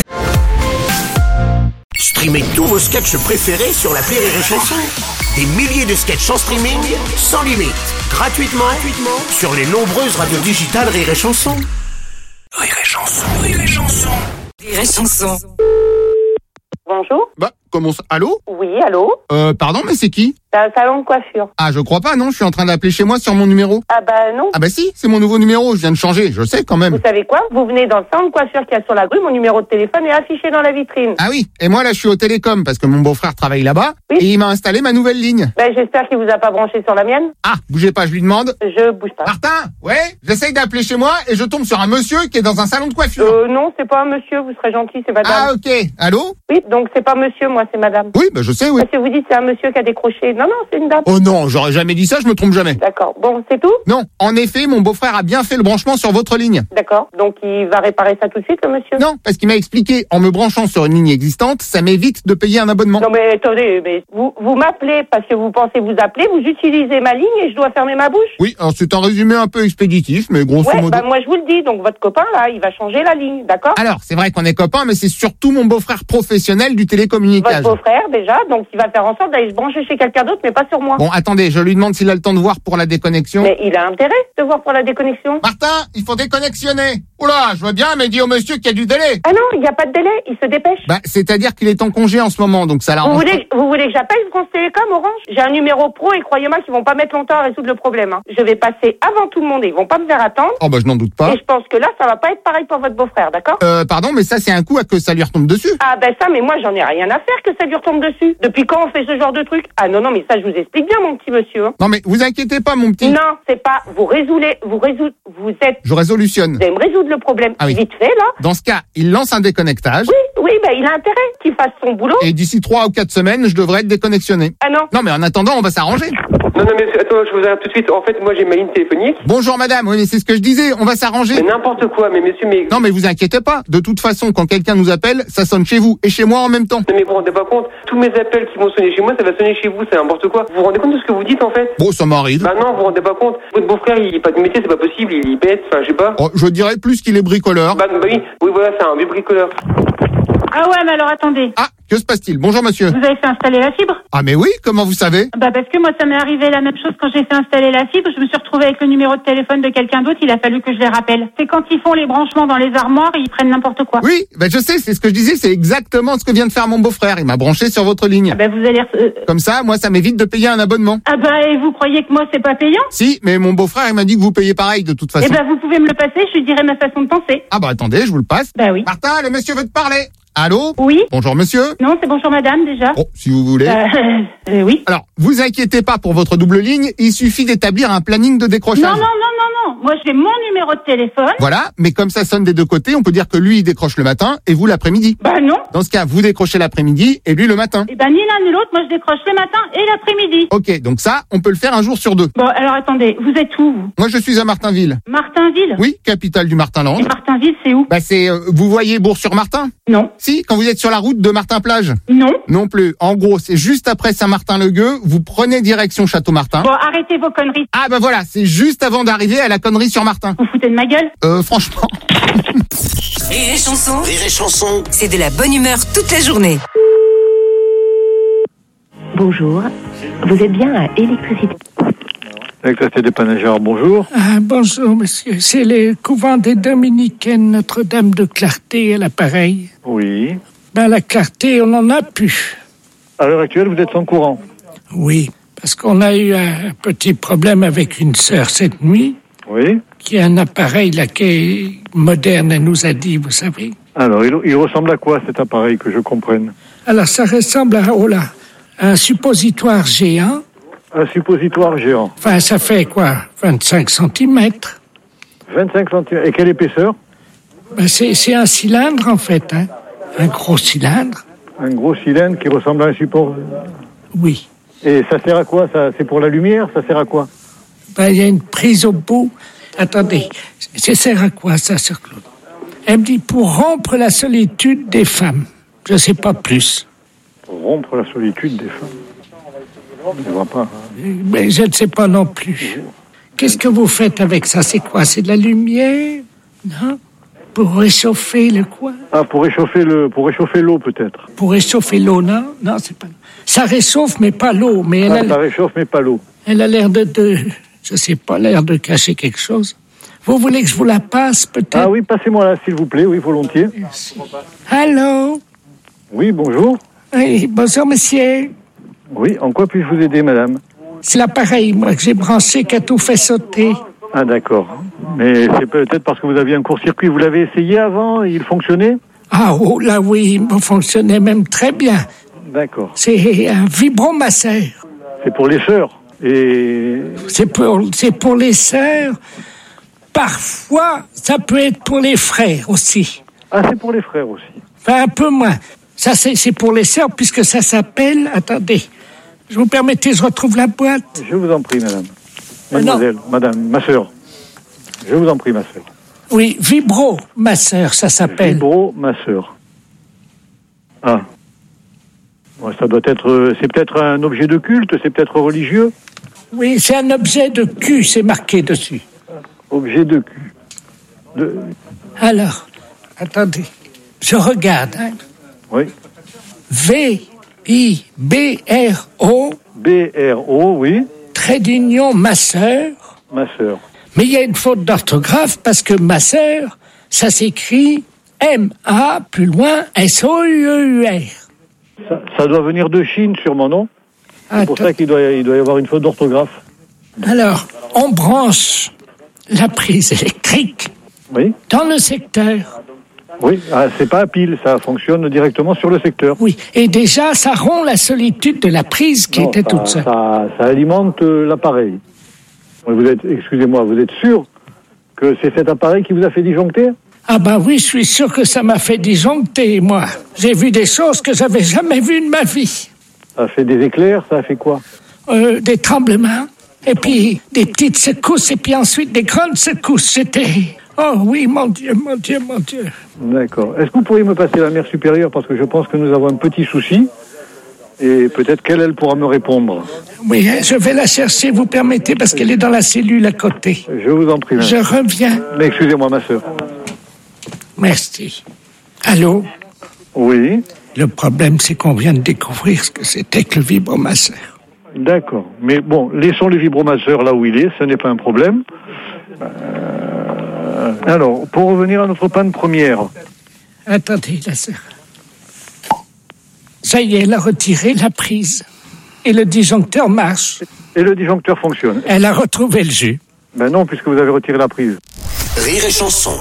[SPEAKER 4] Streamez tous vos sketchs préférés sur l'appli Rire et Chanson. Des milliers de sketchs en streaming, sans limite, gratuitement, gratuitement sur les nombreuses radios digitales Rire et Chanson. Rire et Chanson, Rire et Chanson.
[SPEAKER 3] Rire et Chanson.
[SPEAKER 2] Bonjour.
[SPEAKER 1] Bah, comment ça? Allô?
[SPEAKER 2] Oui, allô?
[SPEAKER 1] Euh, pardon, mais c'est qui?
[SPEAKER 2] C'est un salon de coiffure.
[SPEAKER 1] Ah, je crois pas, non, je suis en train d'appeler chez moi sur mon numéro.
[SPEAKER 2] Ah bah non.
[SPEAKER 1] Ah bah si, c'est mon nouveau numéro, je viens de changer, je sais quand même.
[SPEAKER 2] Vous savez quoi? Vous venez dans le salon de coiffure qu'il y a sur la rue, mon numéro de téléphone est affiché dans la vitrine.
[SPEAKER 1] Ah oui, et moi là je suis au télécom parce que mon beau-frère travaille là-bas,
[SPEAKER 2] Oui.
[SPEAKER 1] et il m'a installé ma nouvelle ligne.
[SPEAKER 2] Ben j'espère qu'il vous a pas branché sur la mienne.
[SPEAKER 1] Ah, bougez pas, je lui demande.
[SPEAKER 2] Je bouge pas.
[SPEAKER 1] Martin, ouais, j'essaye d'appeler chez moi et je tombe sur un monsieur qui est dans un salon de coiffure.
[SPEAKER 2] Euh non, c'est pas un monsieur, vous serez gentil, c'est madame.
[SPEAKER 1] Ah ok, allô?
[SPEAKER 2] Oui, donc c'est pas monsieur, moi c'est madame.
[SPEAKER 1] Oui, bah je sais, oui.
[SPEAKER 2] Parce que vous dites c'est un monsieur qui a décroché. Non, non, c'est une dame.
[SPEAKER 1] Oh non, j'aurais jamais dit ça, je me trompe jamais.
[SPEAKER 2] D'accord. Bon, c'est tout?
[SPEAKER 1] Non, en effet, mon beau-frère a bien fait le branchement sur votre ligne.
[SPEAKER 2] D'accord. Donc il va réparer ça tout de suite, le monsieur?
[SPEAKER 1] Non, parce qu'il m'a expliqué, en me branchant sur une ligne existante, ça m'évite de payer un abonnement.
[SPEAKER 2] Non mais attendez, mais vous, vous m'appelez parce que vous pensez vous appeler, vous utilisez ma ligne et je dois fermer ma bouche?
[SPEAKER 1] Oui, alors c'est un résumé un peu expéditif, mais grosso
[SPEAKER 2] Ouais,
[SPEAKER 1] modo...
[SPEAKER 2] bah moi je vous le dis, donc votre copain là, il va changer la ligne, d'accord?
[SPEAKER 1] Alors, c'est vrai qu'on est copains, mais c'est surtout mon beau-frère professionnel du télécommunication.
[SPEAKER 2] Votre beau-frère déjà, donc il va faire en sorte d'aller se brancher chez quelqu'un d'autre, mais pas sur moi.
[SPEAKER 1] Bon, attendez, je lui demande s'il a le temps de voir pour la déconnexion.
[SPEAKER 2] Mais il a intérêt de voir pour la déconnexion.
[SPEAKER 1] Martin, il faut déconnexionner. Oula, je vois bien, mais dis au monsieur qu'il y a du délai.
[SPEAKER 2] Ah non, il n'y a pas de délai, il se dépêche.
[SPEAKER 1] Bah, c'est-à-dire qu'il est en congé en ce moment, donc ça
[SPEAKER 2] Vous
[SPEAKER 1] l'arrange.
[SPEAKER 2] voulez, vous voulez que j'appelle France Télécom, Orange? J'ai un numéro pro et croyez-moi qu'ils vont pas mettre longtemps à résoudre le problème. Hein. Je vais passer avant tout le monde et ils vont pas me faire attendre.
[SPEAKER 1] Oh bah je n'en doute pas.
[SPEAKER 2] Et je pense que là, ça va pas être pareil pour votre beau-frère, d'accord?
[SPEAKER 1] Euh, pardon, mais ça c'est un coup à que ça lui retombe dessus.
[SPEAKER 2] Ah ben ça, mais moi j'en ai rien à faire que ça lui retombe dessus. Depuis quand on fait ce genre de truc? Ah non, non, mais ça je vous explique bien, mon petit monsieur. Hein.
[SPEAKER 1] Non mais vous inquiétez pas, mon petit.
[SPEAKER 2] Non, c'est pas, vous résoudez, vous résoudez, vous êtes,
[SPEAKER 1] Je résolutionne.
[SPEAKER 2] vous allez me résoudre le problème
[SPEAKER 1] Ah oui.
[SPEAKER 2] vite fait, là.
[SPEAKER 1] Dans ce cas, il lance un déconnectage.
[SPEAKER 2] Oui, oui, ben il a intérêt qu'il fasse son boulot.
[SPEAKER 1] Et d'ici trois ou quatre semaines, je devrais être déconnexionné.
[SPEAKER 2] Ah non.
[SPEAKER 1] Non mais en attendant, on va s'arranger.
[SPEAKER 11] Non, non, mais attends, je vous arrête tout de suite. En fait, moi, j'ai ma ligne téléphonique.
[SPEAKER 1] Bonjour madame, oui mais c'est ce que je disais, on va s'arranger.
[SPEAKER 11] Mais n'importe quoi, mais monsieur, mais...
[SPEAKER 1] Non mais vous inquiétez pas, de toute façon, quand quelqu'un nous appelle, ça sonne chez vous et chez moi en même temps.
[SPEAKER 11] Non, mais vous vous rendez pas compte, tous mes appels qui vont sonner chez moi, ça va sonner chez vous, c'est n'importe quoi. Vous vous rendez compte de ce que vous dites, en fait?
[SPEAKER 1] Bon, ça m'arrive.
[SPEAKER 11] Bah non, vous vous rendez pas compte. Votre beau-frère, il est pas de métier, c'est pas possible, il est bête, enfin, je sais pas.
[SPEAKER 1] Oh, je dirais plus qu'il est bricoleur.
[SPEAKER 11] Bah, bah oui, oui, voilà, c'est un vieux bricoleur.
[SPEAKER 12] Ah ouais, mais alors attendez.
[SPEAKER 1] Ah, que se passe-t-il? Bonjour monsieur.
[SPEAKER 12] Vous avez fait installer la fibre?
[SPEAKER 1] Ah mais oui, comment vous savez?
[SPEAKER 12] Bah parce que moi ça m'est arrivé la même chose quand j'ai fait installer la fibre, je me suis retrouvée avec le numéro de téléphone de quelqu'un d'autre, il a fallu que je les rappelle. C'est quand ils font les branchements dans les armoires, ils prennent n'importe quoi.
[SPEAKER 1] Oui, bah je sais, c'est ce que je disais, c'est exactement ce que vient de faire mon beau-frère, il m'a branché sur votre ligne.
[SPEAKER 12] Ah bah vous allez... Euh...
[SPEAKER 1] Comme ça, moi ça m'évite de payer un abonnement.
[SPEAKER 12] Ah bah et vous croyez que moi c'est pas payant?
[SPEAKER 1] Si, mais mon beau-frère il m'a dit que vous payez pareil de toute façon.
[SPEAKER 12] Eh bah vous pouvez me le passer, je lui dirai ma façon de penser.
[SPEAKER 1] Ah bah attendez, je vous le passe.
[SPEAKER 12] Bah oui.
[SPEAKER 1] Martin, le monsieur veut te parler. Allô?
[SPEAKER 12] Oui.
[SPEAKER 1] Bonjour monsieur.
[SPEAKER 12] Non, c'est bonjour madame déjà.
[SPEAKER 1] Oh, si vous voulez.
[SPEAKER 12] Euh, euh, oui.
[SPEAKER 1] Alors, vous inquiétez pas pour votre double ligne, il suffit d'établir un planning de décrochage.
[SPEAKER 12] Non, non, non, non, non. Moi, j'ai mon numéro de téléphone.
[SPEAKER 1] Voilà, mais comme ça sonne des deux côtés, on peut dire que lui, il décroche le matin et vous l'après-midi.
[SPEAKER 12] Bah non.
[SPEAKER 1] Dans ce cas, vous décrochez l'après-midi et lui le matin.
[SPEAKER 12] Eh ben, ni l'un ni l'autre, moi, je décroche le matin et l'après-midi.
[SPEAKER 1] Ok, donc ça, on peut le faire un jour sur deux.
[SPEAKER 12] Bon, alors attendez, vous êtes où, vous?
[SPEAKER 1] Moi, je suis à Martinville.
[SPEAKER 12] Martinville?
[SPEAKER 1] Oui, capitale du Martinland.
[SPEAKER 12] Et Martinville, c'est où?
[SPEAKER 1] Bah c'est, euh, vous voyez Bourg-sur-Martin?
[SPEAKER 12] Non.
[SPEAKER 1] Si, quand vous êtes sur la route de Martin-Plage?
[SPEAKER 12] Non.
[SPEAKER 1] Non plus. En gros, c'est juste après Saint-Martin-le-Gueux, vous prenez direction Château-Martin.
[SPEAKER 12] Bon, arrêtez vos conneries.
[SPEAKER 1] Ah bah voilà, c'est juste avant d'arriver à la connerie sur Martin.
[SPEAKER 12] Vous foutez de ma gueule?
[SPEAKER 1] Euh, franchement.
[SPEAKER 3] Rire et chanson.
[SPEAKER 4] Rire et chanson.
[SPEAKER 3] C'est de la bonne humeur toute la journée.
[SPEAKER 13] Bonjour, vous êtes bien à Électricité.
[SPEAKER 14] Électricité des Panagères, bonjour.
[SPEAKER 10] Ah, bonjour, monsieur. C'est le couvent des Dominicaines Notre-Dame de Clarté à l'appareil.
[SPEAKER 14] Oui.
[SPEAKER 10] Ben, la Clarté, on n'en a plus.
[SPEAKER 14] À l'heure actuelle, vous êtes sans courant?
[SPEAKER 10] Oui, parce qu'on a eu un petit problème avec une sœur cette nuit.
[SPEAKER 14] Oui.
[SPEAKER 10] Qui a un appareil, là, qui est moderne, elle nous a dit, vous savez.
[SPEAKER 14] Alors, il, il ressemble à quoi, cet appareil, que je comprenne?
[SPEAKER 10] Alors, ça ressemble à, oh là, un suppositoire géant.
[SPEAKER 14] Un suppositoire géant.
[SPEAKER 10] Enfin, ça fait quoi? vingt-cinq centimètres.
[SPEAKER 14] vingt-cinq centimètres. Et quelle épaisseur?
[SPEAKER 10] Ben, c'est, c'est un cylindre, en fait, hein. Un gros cylindre.
[SPEAKER 14] Un gros cylindre qui ressemble à un support?
[SPEAKER 10] Oui.
[SPEAKER 14] Et ça sert à quoi, ça? C'est pour la lumière? Ça sert à quoi?
[SPEAKER 10] Ben, il y a une prise au bout. Attendez, ça sert à quoi, ça, sœur Claude? Elle me dit, pour rompre la solitude des femmes. Je sais pas plus.
[SPEAKER 14] Pour rompre la solitude des femmes? Je ne vois pas.
[SPEAKER 10] Mais je ne sais pas non plus. Qu'est-ce que vous faites avec ça? C'est quoi? C'est de la lumière? Non? Pour réchauffer le quoi?
[SPEAKER 14] Ah, pour réchauffer le, pour réchauffer l'eau, peut-être.
[SPEAKER 10] Pour réchauffer l'eau, non? Non, c'est pas... Ça réchauffe, mais pas l'eau. Mais elle
[SPEAKER 14] ah,
[SPEAKER 10] a...
[SPEAKER 14] ça réchauffe, mais pas l'eau.
[SPEAKER 10] Elle a l'air de, de... Je sais pas, l'air de cacher quelque chose. Vous voulez que je vous la passe, peut-être?
[SPEAKER 14] Ah oui, passez-moi là, s'il vous plaît. Oui, volontiers.
[SPEAKER 10] Merci. Allô?
[SPEAKER 14] Oui, bonjour.
[SPEAKER 10] Oui, bonjour, monsieur.
[SPEAKER 14] Oui, en quoi puis-je vous aider, madame?
[SPEAKER 10] C'est l'appareil, moi, que j'ai branché, qui a tout fait sauter.
[SPEAKER 14] Ah, d'accord. Mais c'est peut-être parce que vous aviez un court-circuit. Vous l'avez essayé avant? Il fonctionnait?
[SPEAKER 10] Ah, oh, là, oui, il fonctionnait même très bien.
[SPEAKER 14] D'accord.
[SPEAKER 10] C'est un vibromasseur.
[SPEAKER 14] C'est pour les sœurs. Et...
[SPEAKER 10] C'est pour, c'est pour les sœurs. Parfois, ça peut être pour les frères aussi.
[SPEAKER 14] Ah, c'est pour les frères aussi.
[SPEAKER 10] Enfin, un peu moins. Ça, c'est, c'est pour les sœurs, puisque ça s'appelle... Attendez, je vous permettez, je retrouve la boîte.
[SPEAKER 14] Je vous en prie, madame. Mademoiselle,
[SPEAKER 10] euh,
[SPEAKER 14] madame, ma sœur. Je vous en prie, ma sœur.
[SPEAKER 10] Oui, vibromasseur, ça s'appelle.
[SPEAKER 14] Vibromasseur. Ah. Ouais, ça doit être... C'est peut-être un objet de culte, c'est peut-être religieux?
[SPEAKER 10] Oui, c'est un objet de cul, c'est marqué dessus.
[SPEAKER 14] Objet de cul. De...
[SPEAKER 10] Alors, attendez, je regarde. Hein.
[SPEAKER 14] Oui.
[SPEAKER 10] V I B R O.
[SPEAKER 14] B R O, oui.
[SPEAKER 10] Trait d'union masseur.
[SPEAKER 14] Masseur.
[SPEAKER 10] Mais il y a une faute d'orthographe parce que masseur, ça s'écrit M A, plus loin, S O U E U R.
[SPEAKER 14] Ça, ça doit venir de Chine, sûrement, non? C'est Attends. Pour ça qu'il doit, il doit y avoir une faute d'orthographe.
[SPEAKER 10] Alors, on branche la prise électrique
[SPEAKER 14] oui.
[SPEAKER 10] dans le secteur.
[SPEAKER 14] Oui, ah, c'est pas à pile, ça fonctionne directement sur le secteur.
[SPEAKER 10] Oui, et déjà, ça rompt la solitude de la prise qui
[SPEAKER 14] non,
[SPEAKER 10] était
[SPEAKER 14] ça,
[SPEAKER 10] toute seule.
[SPEAKER 14] Ça, ça alimente euh, l'appareil. Vous êtes, excusez-moi, vous êtes sûr que c'est cet appareil qui vous a fait disjoncter?
[SPEAKER 10] Ah ben oui, je suis sûr que ça m'a fait disjoncter, moi. J'ai vu des choses que j'avais jamais vues de ma vie.
[SPEAKER 14] Ça a fait des éclairs, ça a fait quoi?
[SPEAKER 10] euh, Des tremblements, et puis des petites secousses, et puis ensuite des grandes secousses. C'était... Oh oui, mon Dieu, mon Dieu, mon Dieu.
[SPEAKER 14] D'accord. Est-ce que vous pourriez me passer la mère supérieure, parce que je pense que nous avons un petit souci, et peut-être qu'elle, elle pourra me répondre.
[SPEAKER 10] Oui, je vais la chercher, vous permettez, parce qu'elle est dans la cellule à côté.
[SPEAKER 14] Je vous en prie, madame.
[SPEAKER 10] Je reviens.
[SPEAKER 14] Mais excusez-moi, ma sœur.
[SPEAKER 10] Merci. Allô?
[SPEAKER 14] Oui.
[SPEAKER 10] Le problème, c'est qu'on vient de découvrir ce que c'était que le vibromasseur.
[SPEAKER 14] D'accord. Mais bon, laissons le vibromasseur là où il est, ce n'est pas un problème. Euh, alors, pour revenir à notre panne première.
[SPEAKER 10] Attendez, la sœur. Ça y est, elle a retiré la prise. Et le disjoncteur marche.
[SPEAKER 14] Et le disjoncteur fonctionne.
[SPEAKER 10] Elle a retrouvé le jus.
[SPEAKER 14] Ben non, puisque vous avez retiré la prise.
[SPEAKER 4] Rire et chanson.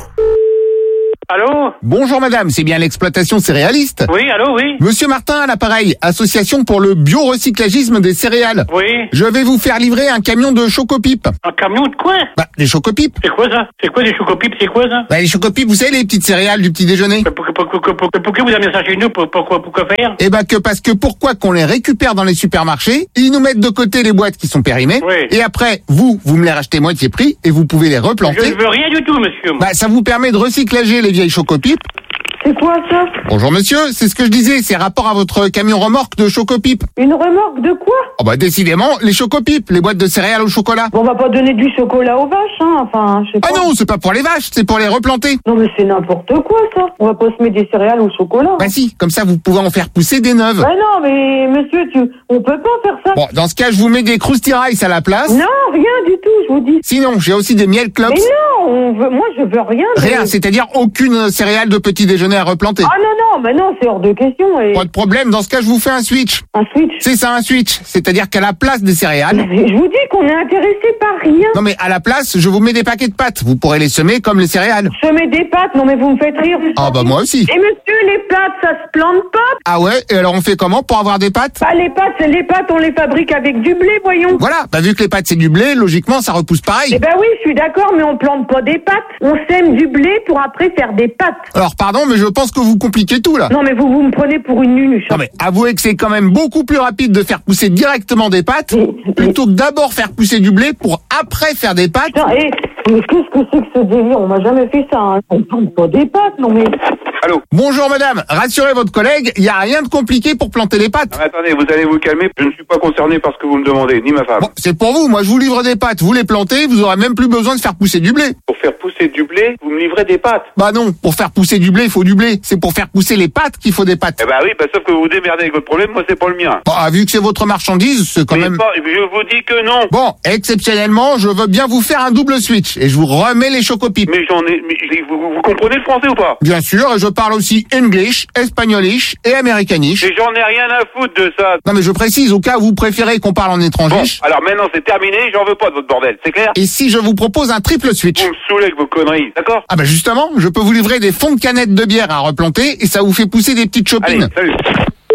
[SPEAKER 11] Allô?
[SPEAKER 1] Bonjour madame, c'est bien l'exploitation céréaliste?
[SPEAKER 11] Oui, allô, oui.
[SPEAKER 1] Monsieur Martin à l'appareil, association pour le biorecyclagisme des céréales.
[SPEAKER 11] Oui.
[SPEAKER 1] Je vais vous faire livrer un camion de chocopipes.
[SPEAKER 11] Un camion de quoi?
[SPEAKER 1] Bah, des chocopipes.
[SPEAKER 11] C'est quoi ça? C'est quoi des chocopipes? C'est quoi ça?
[SPEAKER 1] Bah, les chocopipes, vous savez, les petites céréales du petit déjeuner.
[SPEAKER 11] Pourquoi pour, pour, pour, pour, vous amenez ça chez nous? Pour, pour, pour, pour quoi faire?
[SPEAKER 1] Eh bah, que parce que pourquoi qu'on les récupère dans les supermarchés, ils nous mettent de côté les boîtes qui sont périmées,
[SPEAKER 11] oui.
[SPEAKER 1] Et après, vous, vous me les rachetez moitié prix, et vous pouvez les replanter.
[SPEAKER 11] Je ne veux rien du tout, monsieur.
[SPEAKER 1] Bah, ça vous permet de recyclager les vieilles chocopipes.
[SPEAKER 8] C'est quoi ça?
[SPEAKER 1] Bonjour monsieur, c'est ce que je disais, c'est rapport à votre camion remorque de chocopipes.
[SPEAKER 8] Une remorque de quoi?
[SPEAKER 1] Oh bah décidément, les chocopipes, les boîtes de céréales au chocolat.
[SPEAKER 8] Bon, on va pas donner du chocolat aux vaches, hein, enfin, je sais pas.
[SPEAKER 1] Ah non, c'est pas pour les vaches, c'est pour les replanter.
[SPEAKER 8] Non mais c'est n'importe quoi ça. On va pas se mettre des céréales au chocolat.
[SPEAKER 1] Bah si, comme ça vous pouvez en faire pousser des neuves.
[SPEAKER 8] Bah non mais monsieur, tu... on peut pas faire ça.
[SPEAKER 1] Bon, dans ce cas, je vous mets des Krusty Rice à la place.
[SPEAKER 8] Non, rien du tout, je vous dis.
[SPEAKER 1] Sinon, j'ai aussi des miel clops.
[SPEAKER 8] Mais non, on veut... moi je veux rien. De...
[SPEAKER 1] Rien, c'est-à-dire aucune céréale de petit déjeuner à replanter.
[SPEAKER 8] Ah non, non, mais non, c'est hors de question. Et...
[SPEAKER 1] Pas de problème, dans ce cas, je vous fais un switch.
[SPEAKER 8] Un switch?
[SPEAKER 1] C'est ça, un switch. C'est-à-dire qu'à la place des céréales...
[SPEAKER 8] Mais je vous dis qu'on est intéressé par rien.
[SPEAKER 1] Non mais à la place, je vous mets des paquets de pâtes. Vous pourrez les semer comme les céréales.
[SPEAKER 8] Semer des pâtes? Non mais vous me faites rire.
[SPEAKER 1] Ah bah moi aussi.
[SPEAKER 8] Et monsieur, les pâtes, ça se plante pas?
[SPEAKER 1] Ah ouais, et alors on fait comment pour avoir des pâtes?
[SPEAKER 8] Bah les pâtes, c'est les pâtes, on les fabrique avec du blé, voyons.
[SPEAKER 1] Voilà, bah vu que les pâtes c'est du blé, logiquement ça repousse pareil.
[SPEAKER 8] Eh ben oui, je suis d'accord, mais on plante pas des pâtes. On sème du blé pour après faire des pâtes.
[SPEAKER 1] Alors pardon, mais je pense que vous compliquez tout là.
[SPEAKER 8] Non mais vous, vous me prenez pour une nunuche.
[SPEAKER 1] Non mais avouez que c'est quand même beaucoup plus rapide de faire pousser directement des pâtes plutôt que d'abord faire pousser du blé pour après faire des pâtes.
[SPEAKER 8] Putain, et, mais qu'est-ce que c'est que ce délire? On m'a jamais fait ça, hein. On plante pas des pâtes, non mais...
[SPEAKER 11] Allô?
[SPEAKER 1] Bonjour madame, rassurez votre collègue, il y a rien de compliqué pour planter les pâtes.
[SPEAKER 11] Non, mais attendez, vous allez vous calmer, je ne suis pas concerné par ce que vous me demandez, ni ma femme.
[SPEAKER 1] Bon, c'est pour vous, moi je vous livre des pâtes, vous les plantez, vous aurez même plus besoin de faire pousser du blé.
[SPEAKER 11] Pour faire pousser du blé, vous me livrez des pâtes?
[SPEAKER 1] Bah non, pour faire pousser du blé, il faut du blé. C'est pour faire pousser les pâtes qu'il faut des pâtes.
[SPEAKER 11] Eh bah oui, bah sauf que vous vous démerdez avec votre problème, moi c'est pas le mien.
[SPEAKER 1] Bon, vu que c'est votre marchandise, c'est quand
[SPEAKER 11] Mais
[SPEAKER 1] même...
[SPEAKER 11] pas, je vous dis que non.
[SPEAKER 1] Bon, exceptionnellement, je veux bien vous faire un double switch et je vous remets les chocopipes.
[SPEAKER 11] Mais j'en ai... Mais vous, vous comprenez le français ou pas?
[SPEAKER 1] Bien sûr, et je parle aussi English, Espagnolish et Americanish.
[SPEAKER 11] Mais j'en ai rien à foutre de ça.
[SPEAKER 1] Non mais je précise, au cas où vous préférez qu'on parle en étranger.
[SPEAKER 11] Bon, alors maintenant c'est terminé, j'en veux pas de votre bordel, c'est clair?
[SPEAKER 1] Et si je vous propose un triple switch?
[SPEAKER 11] Vous me saoulez avec vos conneries, d'accord?
[SPEAKER 1] Ah bah justement, je peux vous livrer des fonds de canettes de bière à replanter et ça vous fait pousser des petites chopines.
[SPEAKER 11] Allez, salut.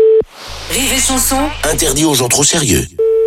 [SPEAKER 3] Rire et chanson.
[SPEAKER 4] Interdit aux gens trop sérieux.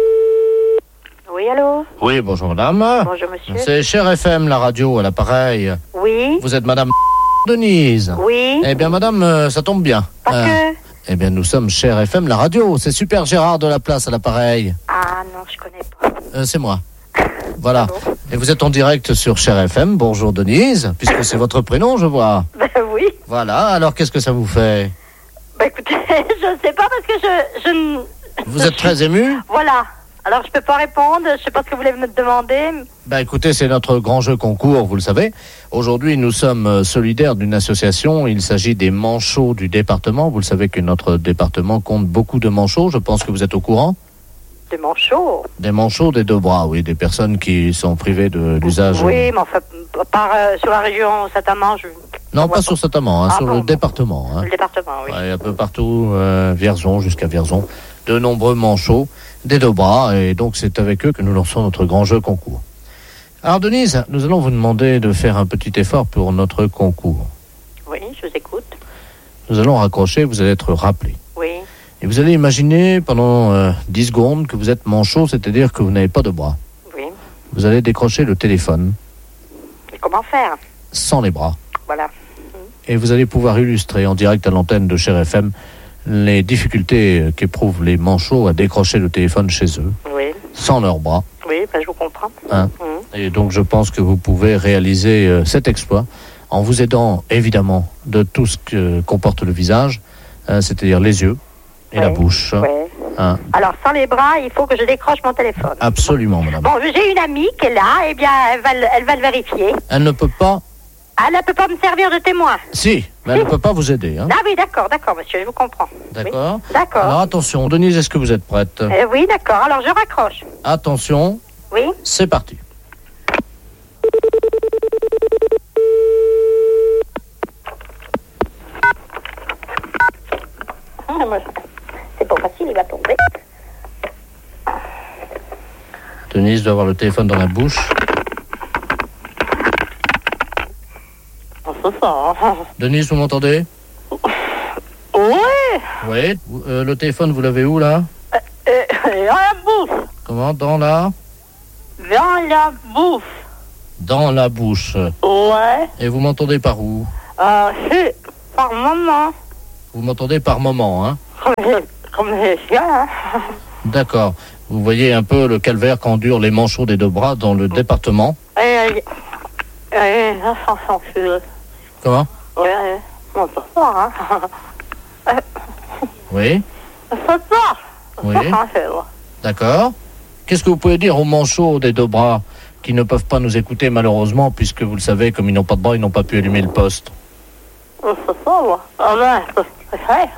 [SPEAKER 9] Oui, allô?
[SPEAKER 6] Oui, bonjour madame.
[SPEAKER 9] Bonjour, monsieur.
[SPEAKER 6] C'est Cher F M, la radio, à l'appareil.
[SPEAKER 9] Oui.
[SPEAKER 6] Vous êtes madame Denise?
[SPEAKER 9] Oui.
[SPEAKER 6] Eh bien madame, euh, ça tombe bien.
[SPEAKER 9] Parce
[SPEAKER 6] Euh,
[SPEAKER 9] que...
[SPEAKER 6] Eh bien nous sommes Cher F M, la radio. C'est Super Gérard de la Place à l'appareil.
[SPEAKER 9] Ah non, je connais pas.
[SPEAKER 6] Euh, c'est moi. Voilà. Et vous êtes en direct sur Cher F M. Bonjour Denise, puisque c'est votre prénom, je vois.
[SPEAKER 9] Ben oui.
[SPEAKER 6] Voilà, alors qu'est-ce que ça vous fait?
[SPEAKER 9] Bah écoutez, je ne sais pas parce que je... je ne...
[SPEAKER 6] Vous êtes très ému?
[SPEAKER 9] Voilà. Alors je peux pas répondre, je sais pas ce que vous voulez me demander.
[SPEAKER 6] Bah écoutez, c'est notre grand jeu concours, vous le savez. Aujourd'hui, nous sommes solidaires d'une association. Il s'agit des manchots du département. Vous le savez que notre département compte beaucoup de manchots. Je pense que vous êtes au courant.
[SPEAKER 9] Des manchots?
[SPEAKER 6] Des manchots des deux bras, oui. Des personnes qui sont privées de l'usage.
[SPEAKER 9] Oui, mais enfin, par, euh, sur la région Saint-Amand, je...
[SPEAKER 6] Non, pas sur Saint-Amand, hein,
[SPEAKER 9] Ah
[SPEAKER 6] sur
[SPEAKER 9] bon,
[SPEAKER 6] le
[SPEAKER 9] bon.
[SPEAKER 6] département. Hein.
[SPEAKER 9] Le département, oui.
[SPEAKER 6] Ouais, un peu partout, euh, Vierzon jusqu'à Vierzon. De nombreux manchots des deux bras. Et donc, c'est avec eux que nous lançons notre grand jeu concours. Alors, Denise, nous allons vous demander de faire un petit effort pour notre concours.
[SPEAKER 9] Oui, je vous écoute.
[SPEAKER 6] Nous allons raccrocher, vous allez être rappelé.
[SPEAKER 9] Oui.
[SPEAKER 6] Et vous allez imaginer pendant euh, dix secondes que vous êtes manchot, c'est-à-dire que vous n'avez pas de bras.
[SPEAKER 9] Oui.
[SPEAKER 6] Vous allez décrocher le téléphone
[SPEAKER 9] Mais comment faire?
[SPEAKER 6] sans les bras.
[SPEAKER 9] Voilà.
[SPEAKER 6] Et vous allez pouvoir illustrer en direct à l'antenne de Cher F M les difficultés qu'éprouvent les manchots à décrocher le téléphone chez eux,
[SPEAKER 9] Oui.
[SPEAKER 6] sans leurs bras.
[SPEAKER 9] Oui, ben je vous comprends.
[SPEAKER 6] Hein.
[SPEAKER 9] Mhm.
[SPEAKER 6] Et donc je pense que vous pouvez réaliser euh, cet exploit en vous aidant évidemment de tout ce que comporte le visage, hein, c'est-à-dire les yeux et la
[SPEAKER 9] Ouais.
[SPEAKER 6] bouche.
[SPEAKER 9] Ouais.
[SPEAKER 6] Hein.
[SPEAKER 9] Alors, sans les bras, il faut que je décroche mon téléphone.
[SPEAKER 6] Absolument, madame.
[SPEAKER 9] Bon, j'ai une amie qui est là, eh bien, elle va, le- elle va le vérifier.
[SPEAKER 6] Elle ne peut pas
[SPEAKER 9] Ah, elle ne peut pas me servir de témoin.
[SPEAKER 6] Si, mais elle ne peut pas vous aider. Hein.
[SPEAKER 9] Ah oui, d'accord, d'accord, monsieur, je vous comprends.
[SPEAKER 6] D'accord.
[SPEAKER 9] Oui. D'accord.
[SPEAKER 6] Alors attention, Denise, est-ce que vous êtes prête?
[SPEAKER 9] euh, Oui, d'accord, alors je raccroche.
[SPEAKER 6] Attention.
[SPEAKER 9] Oui.
[SPEAKER 6] C'est parti.
[SPEAKER 9] Ah, moi, c'est pas facile, il va tomber.
[SPEAKER 6] Denise doit avoir le téléphone dans la bouche.
[SPEAKER 9] C'est ça.
[SPEAKER 6] Denise, vous m'entendez?
[SPEAKER 9] Oui.
[SPEAKER 6] Oui. Euh, le téléphone, vous l'avez où, là?
[SPEAKER 9] Euh, euh, dans la bouche.
[SPEAKER 6] Comment? Dans la...
[SPEAKER 9] Dans la bouche.
[SPEAKER 6] Dans la bouche.
[SPEAKER 9] Ouais.
[SPEAKER 6] Et vous m'entendez par où?
[SPEAKER 9] Euh, c'est par moment.
[SPEAKER 6] Vous m'entendez par moment, hein?
[SPEAKER 9] Comme je, comme je suis là.
[SPEAKER 6] D'accord. Vous voyez un peu le calvaire qu'endurent les manchots des deux bras dans le département.
[SPEAKER 9] Et, et, et, la chanson, je suis...
[SPEAKER 6] Comment?
[SPEAKER 9] Ouais, on peut pas, hein.
[SPEAKER 6] Oui.
[SPEAKER 9] Ça peut pas.
[SPEAKER 6] Oui.
[SPEAKER 9] Ça, c'est vrai.
[SPEAKER 6] D'accord. Qu'est-ce que vous pouvez dire aux manchots des deux bras qui ne peuvent pas nous écouter malheureusement, puisque vous le savez, comme ils n'ont pas de bras, ils n'ont pas pu allumer le poste?
[SPEAKER 9] C'est ça, moi. Ah ben, c'est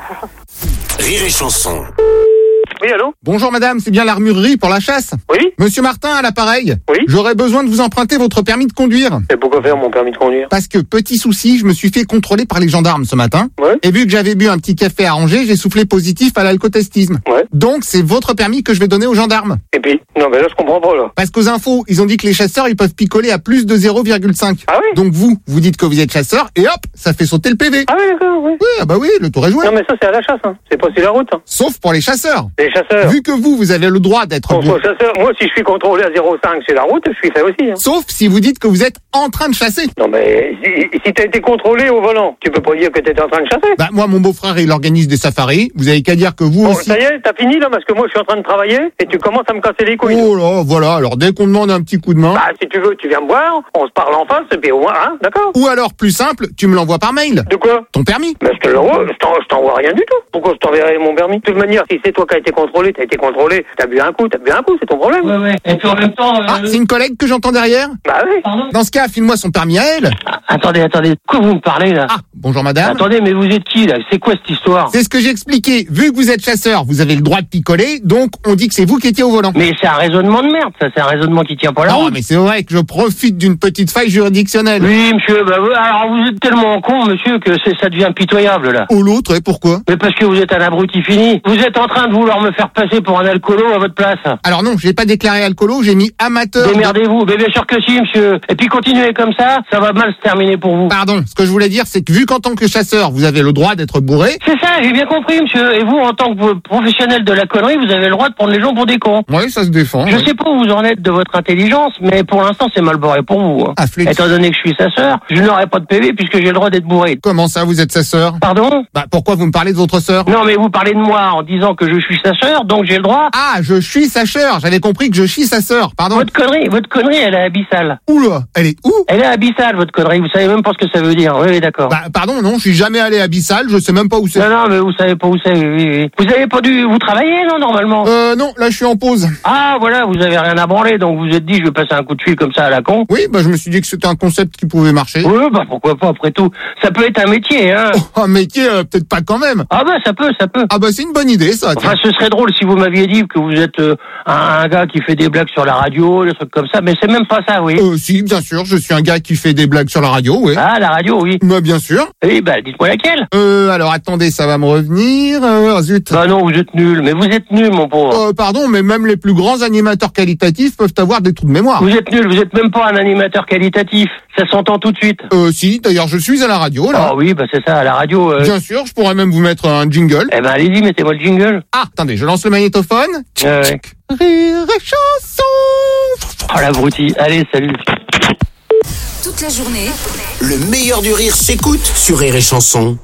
[SPEAKER 9] vrai.
[SPEAKER 4] Rire et chanson.
[SPEAKER 11] Oui, allô?
[SPEAKER 1] Bonjour madame, c'est bien l'armurerie pour la chasse?
[SPEAKER 11] Oui.
[SPEAKER 1] Monsieur Martin à l'appareil?
[SPEAKER 11] Oui.
[SPEAKER 1] J'aurais besoin de vous emprunter votre permis de conduire.
[SPEAKER 11] Et pourquoi faire mon permis de conduire?
[SPEAKER 1] Parce que, petit souci, je me suis fait contrôler par les gendarmes ce matin.
[SPEAKER 11] Ouais.
[SPEAKER 1] Et vu que j'avais bu un petit café à Angers, j'ai soufflé positif à l'alcotestisme.
[SPEAKER 11] Ouais.
[SPEAKER 1] Donc, c'est votre permis que je vais donner aux gendarmes.
[SPEAKER 11] Et puis? Non, mais là, je comprends pas, là.
[SPEAKER 1] Parce qu'aux infos, ils ont dit que les chasseurs, ils peuvent picoler à plus de zéro virgule cinq.
[SPEAKER 11] Ah oui?
[SPEAKER 1] Donc vous, vous dites que vous êtes chasseur, et hop, ça fait sauter le P V.
[SPEAKER 11] Ah oui, d'accord, oui.
[SPEAKER 1] Oui, ah bah oui, le tour est joué.
[SPEAKER 11] Non, mais ça, c'est à la chasse, hein. C'est pas sur la route, hein.
[SPEAKER 1] Sauf pour les chasseurs.
[SPEAKER 11] Les chasseurs.
[SPEAKER 1] Vu que vous, vous avez le droit d'être...
[SPEAKER 11] Bon, soit chasseur. Moi, si je suis contrôlé à zéro virgule cinq sur la route, je suis fait aussi, hein.
[SPEAKER 1] Sauf si vous dites que vous êtes en train de chasser.
[SPEAKER 11] Non, mais si, si t'as été contrôlé au volant, tu peux pas dire que t'étais en train de chasser.
[SPEAKER 1] Bah moi, mon beau-frère, il organise des safaris. Vous avez qu'à dire que vous
[SPEAKER 11] Bon,
[SPEAKER 1] aussi...
[SPEAKER 11] ça y est, t'as fini, là, parce que moi, je suis en train de travailler, et tu commences à me casser les couilles.
[SPEAKER 1] Oh là, voilà. Alors, dès qu'on demande un petit coup de main...
[SPEAKER 11] Bah, si tu veux, tu viens me voir, on se parle en face, et puis au moins, hein, d'accord?
[SPEAKER 1] Ou alors, plus simple, tu me l'envoies par mail.
[SPEAKER 11] De quoi?
[SPEAKER 1] Ton permis.
[SPEAKER 11] Mais je te l'envoie, je t'en- je t'envoie rien du tout. Pourquoi je t'enverrai mon permis? De toute manière, si c'est toi qui as été contrôlé, t'as été contrôlé, t'as bu un coup, t'as bu un coup, c'est ton problème.
[SPEAKER 15] Ouais, ouais. Et puis en même temps... Euh...
[SPEAKER 1] Ah, c'est une collègue que j'entends derrière?
[SPEAKER 11] Bah oui.
[SPEAKER 15] Pardon?
[SPEAKER 1] Dans ce cas, file-moi son permis à elle.
[SPEAKER 15] Ah, attendez, attendez. De quoi vous me parlez, là?
[SPEAKER 1] Ah, bonjour madame.
[SPEAKER 15] Attendez, mais vous êtes qui, là? C'est quoi cette histoire?
[SPEAKER 1] C'est ce que j'ai expliqué. Vu que vous êtes chasseur, vous avez le droit de picoler, donc on dit que c'est vous qui étiez au volant.
[SPEAKER 15] Mais c'est un raisonnement de merde, ça. C'est un raisonnement qui tient pas la
[SPEAKER 1] Non,
[SPEAKER 15] route.
[SPEAKER 1] mais c'est vrai que je profite d'une petite faille juridictionnelle.
[SPEAKER 15] Oui, monsieur, bah, ouais, alors vous êtes tellement con, monsieur, que c'est, ça devient pitoyable, là.
[SPEAKER 1] Ou l'autre, et pourquoi?
[SPEAKER 15] Mais parce que vous êtes un abruti fini. Vous êtes en train de vouloir me faire passer pour un alcoolo à votre place.
[SPEAKER 1] Alors non, j'ai pas déclaré alcoolo, j'ai mis amateur. de-
[SPEAKER 15] Démerdez-vous. Mais bien sûr que si, monsieur. Et puis continuez comme ça, ça va mal se terminer pour vous.
[SPEAKER 1] Pardon, ce que je voulais dire, c'est que vu qu'en tant que chasseur, vous avez le droit d'être bourré...
[SPEAKER 15] C'est ça, j'ai bien compris, monsieur. Et vous, en tant que professionnel de la connerie, vous avez le droit de prendre les gens pour des cons.
[SPEAKER 1] Oui, ça se défend.
[SPEAKER 15] Je
[SPEAKER 1] ouais.
[SPEAKER 15] sais pas où vous en êtes de votre intelligence, mais pour l'instant, c'est mal barré pour vous. hein.
[SPEAKER 1] Ah, flûte.
[SPEAKER 15] Étant donné que je suis sa sœur, je n'aurai pas de P V puisque j'ai le droit d'être bourré.
[SPEAKER 1] Comment ça, vous êtes sa sœur?
[SPEAKER 15] Pardon?
[SPEAKER 1] Bah pourquoi vous me parlez de votre sœur?
[SPEAKER 15] Non, mais vous parlez de moi en disant que je suis sa sœur, donc j'ai le droit.
[SPEAKER 1] Ah, je suis sa sœur. J'avais compris que je suis sa sœur. Pardon.
[SPEAKER 15] Votre connerie, votre connerie, elle est abyssale.
[SPEAKER 1] Oula, elle est où?
[SPEAKER 15] Elle est abyssale, votre connerie. Vous savez même pas ce que ça veut dire. Oui, oui, d'accord.
[SPEAKER 1] Bah pardon, non, je suis jamais allé à Abyssal, je sais même pas où c'est.
[SPEAKER 15] Non, non, mais vous savez pas où c'est. Oui, oui, oui. Vous avez pas dû, vous travaillez, non, normalement?
[SPEAKER 1] Euh, non, là je suis en pause.
[SPEAKER 15] Ah, voilà, vous avez rien à branler, donc vous vous êtes dit, je vais passer un coup de fil comme ça à la con.
[SPEAKER 1] Oui, bah je me suis dit que c'était un concept qui pouvait marcher.
[SPEAKER 15] Oui, bah pourquoi pas, après tout. Ça peut être un métier, hein.
[SPEAKER 1] Oh, un métier, euh, peut-être pas quand même.
[SPEAKER 15] Ah bah ça peut, ça peut.
[SPEAKER 1] Ah bah c'est une bonne idée ça.
[SPEAKER 15] Enfin, ce serait drôle si vous m'aviez dit que vous êtes euh, un, un gars qui fait des blagues sur la radio, des trucs comme ça, mais c'est même pas ça, oui.
[SPEAKER 1] Euh, si, bien sûr, je suis un gars qui fait des blagues sur la radio, oui.
[SPEAKER 15] Ah, la radio, oui.
[SPEAKER 1] Bah bien sûr.
[SPEAKER 15] Eh bah, dites-moi laquelle.
[SPEAKER 1] Euh, alors attendez, ça va me revenir. Euh, zut.
[SPEAKER 15] Bah non, vous êtes nul, mais vous êtes nul, mon pauvre.
[SPEAKER 1] Euh, pardon, mais même les plus grands animateurs qualitatifs peuvent avoir des trous de mémoire.
[SPEAKER 15] Vous êtes nul, vous êtes même pas un animateur qualitatif. Ça s'entend tout de suite.
[SPEAKER 1] Euh, si, d'ailleurs je suis à la radio, là.
[SPEAKER 15] Ah oui, bah c'est ça, à la radio. Euh...
[SPEAKER 1] Bien sûr, je pourrais même vous mettre un jingle.
[SPEAKER 15] Eh ben allez-y, mettez-moi le jingle.
[SPEAKER 1] Ah, attendez, je lance le magnétophone.
[SPEAKER 15] Euh, ouais.
[SPEAKER 1] Rire et chanson.
[SPEAKER 15] Oh l'abruti, allez, salut.
[SPEAKER 3] Toute la journée,
[SPEAKER 4] Le meilleur du rire s'écoute sur Rire et Chanson.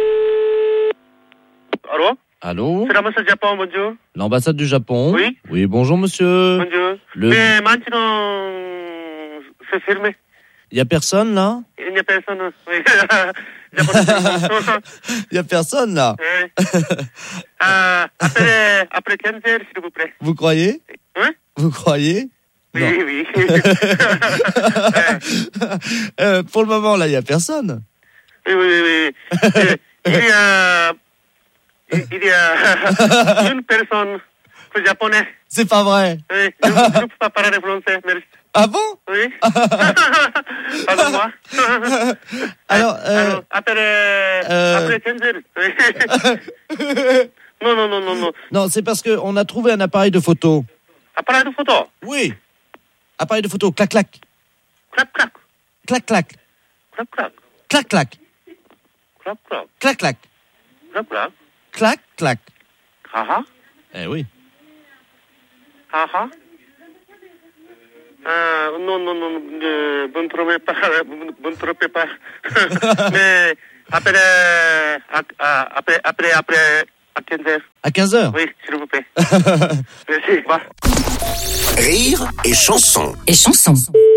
[SPEAKER 16] Allô?
[SPEAKER 6] Allô?
[SPEAKER 16] C'est l'ambassade du Japon, bonjour.
[SPEAKER 6] L'ambassade du Japon?
[SPEAKER 16] Oui.
[SPEAKER 6] Oui, bonjour monsieur.
[SPEAKER 16] Bonjour.
[SPEAKER 6] Le-
[SPEAKER 16] Mais maintenant, c'est fermé.
[SPEAKER 6] Il y a personne là?
[SPEAKER 16] Il n'y a personne. Oui. Il n'y a pas de-
[SPEAKER 6] Il y a personne là?
[SPEAKER 16] Oui. Euh, après, après quinze heures, s'il vous plaît.
[SPEAKER 6] Vous croyez?
[SPEAKER 16] Hein?
[SPEAKER 6] Vous croyez?
[SPEAKER 16] Oui, oui.
[SPEAKER 6] euh, pour le moment, là, il n'y a personne.
[SPEAKER 16] Oui, oui, oui. oui. Il y a... Il y a une personne japonaise.
[SPEAKER 6] C'est pas vrai.
[SPEAKER 16] Oui, je ne peux pas parler français, merci.
[SPEAKER 6] Ah bon?
[SPEAKER 16] Oui. Pardon-moi.
[SPEAKER 6] Alors, euh,
[SPEAKER 16] Alors, après,
[SPEAKER 6] euh,
[SPEAKER 16] après quinze heures. Oui. Non, non, non, non, non.
[SPEAKER 6] Non, c'est parce qu'on a trouvé un appareil de photo.
[SPEAKER 16] Appareil de photo?
[SPEAKER 6] Oui. Appareil de photo, clac, clac.
[SPEAKER 16] Clac, clac.
[SPEAKER 6] Clac, clac.
[SPEAKER 16] Clac, clac.
[SPEAKER 6] Clac, clac.
[SPEAKER 16] Clac, clac.
[SPEAKER 6] Clac, clac.
[SPEAKER 16] Clac, clac.
[SPEAKER 6] Clac, clac.
[SPEAKER 16] Ah ah.
[SPEAKER 6] Eh oui.
[SPEAKER 16] Ah ah. Ah, non, non, non, euh, vous ne trompez pas, vous ne trompez pas. Mais après, à- à- après, après, après, à quinze heures.
[SPEAKER 6] À quinze heures?
[SPEAKER 16] Oui, s'il vous plaît. Merci. Bah.
[SPEAKER 4] Rire et chanson.
[SPEAKER 3] Et chanson.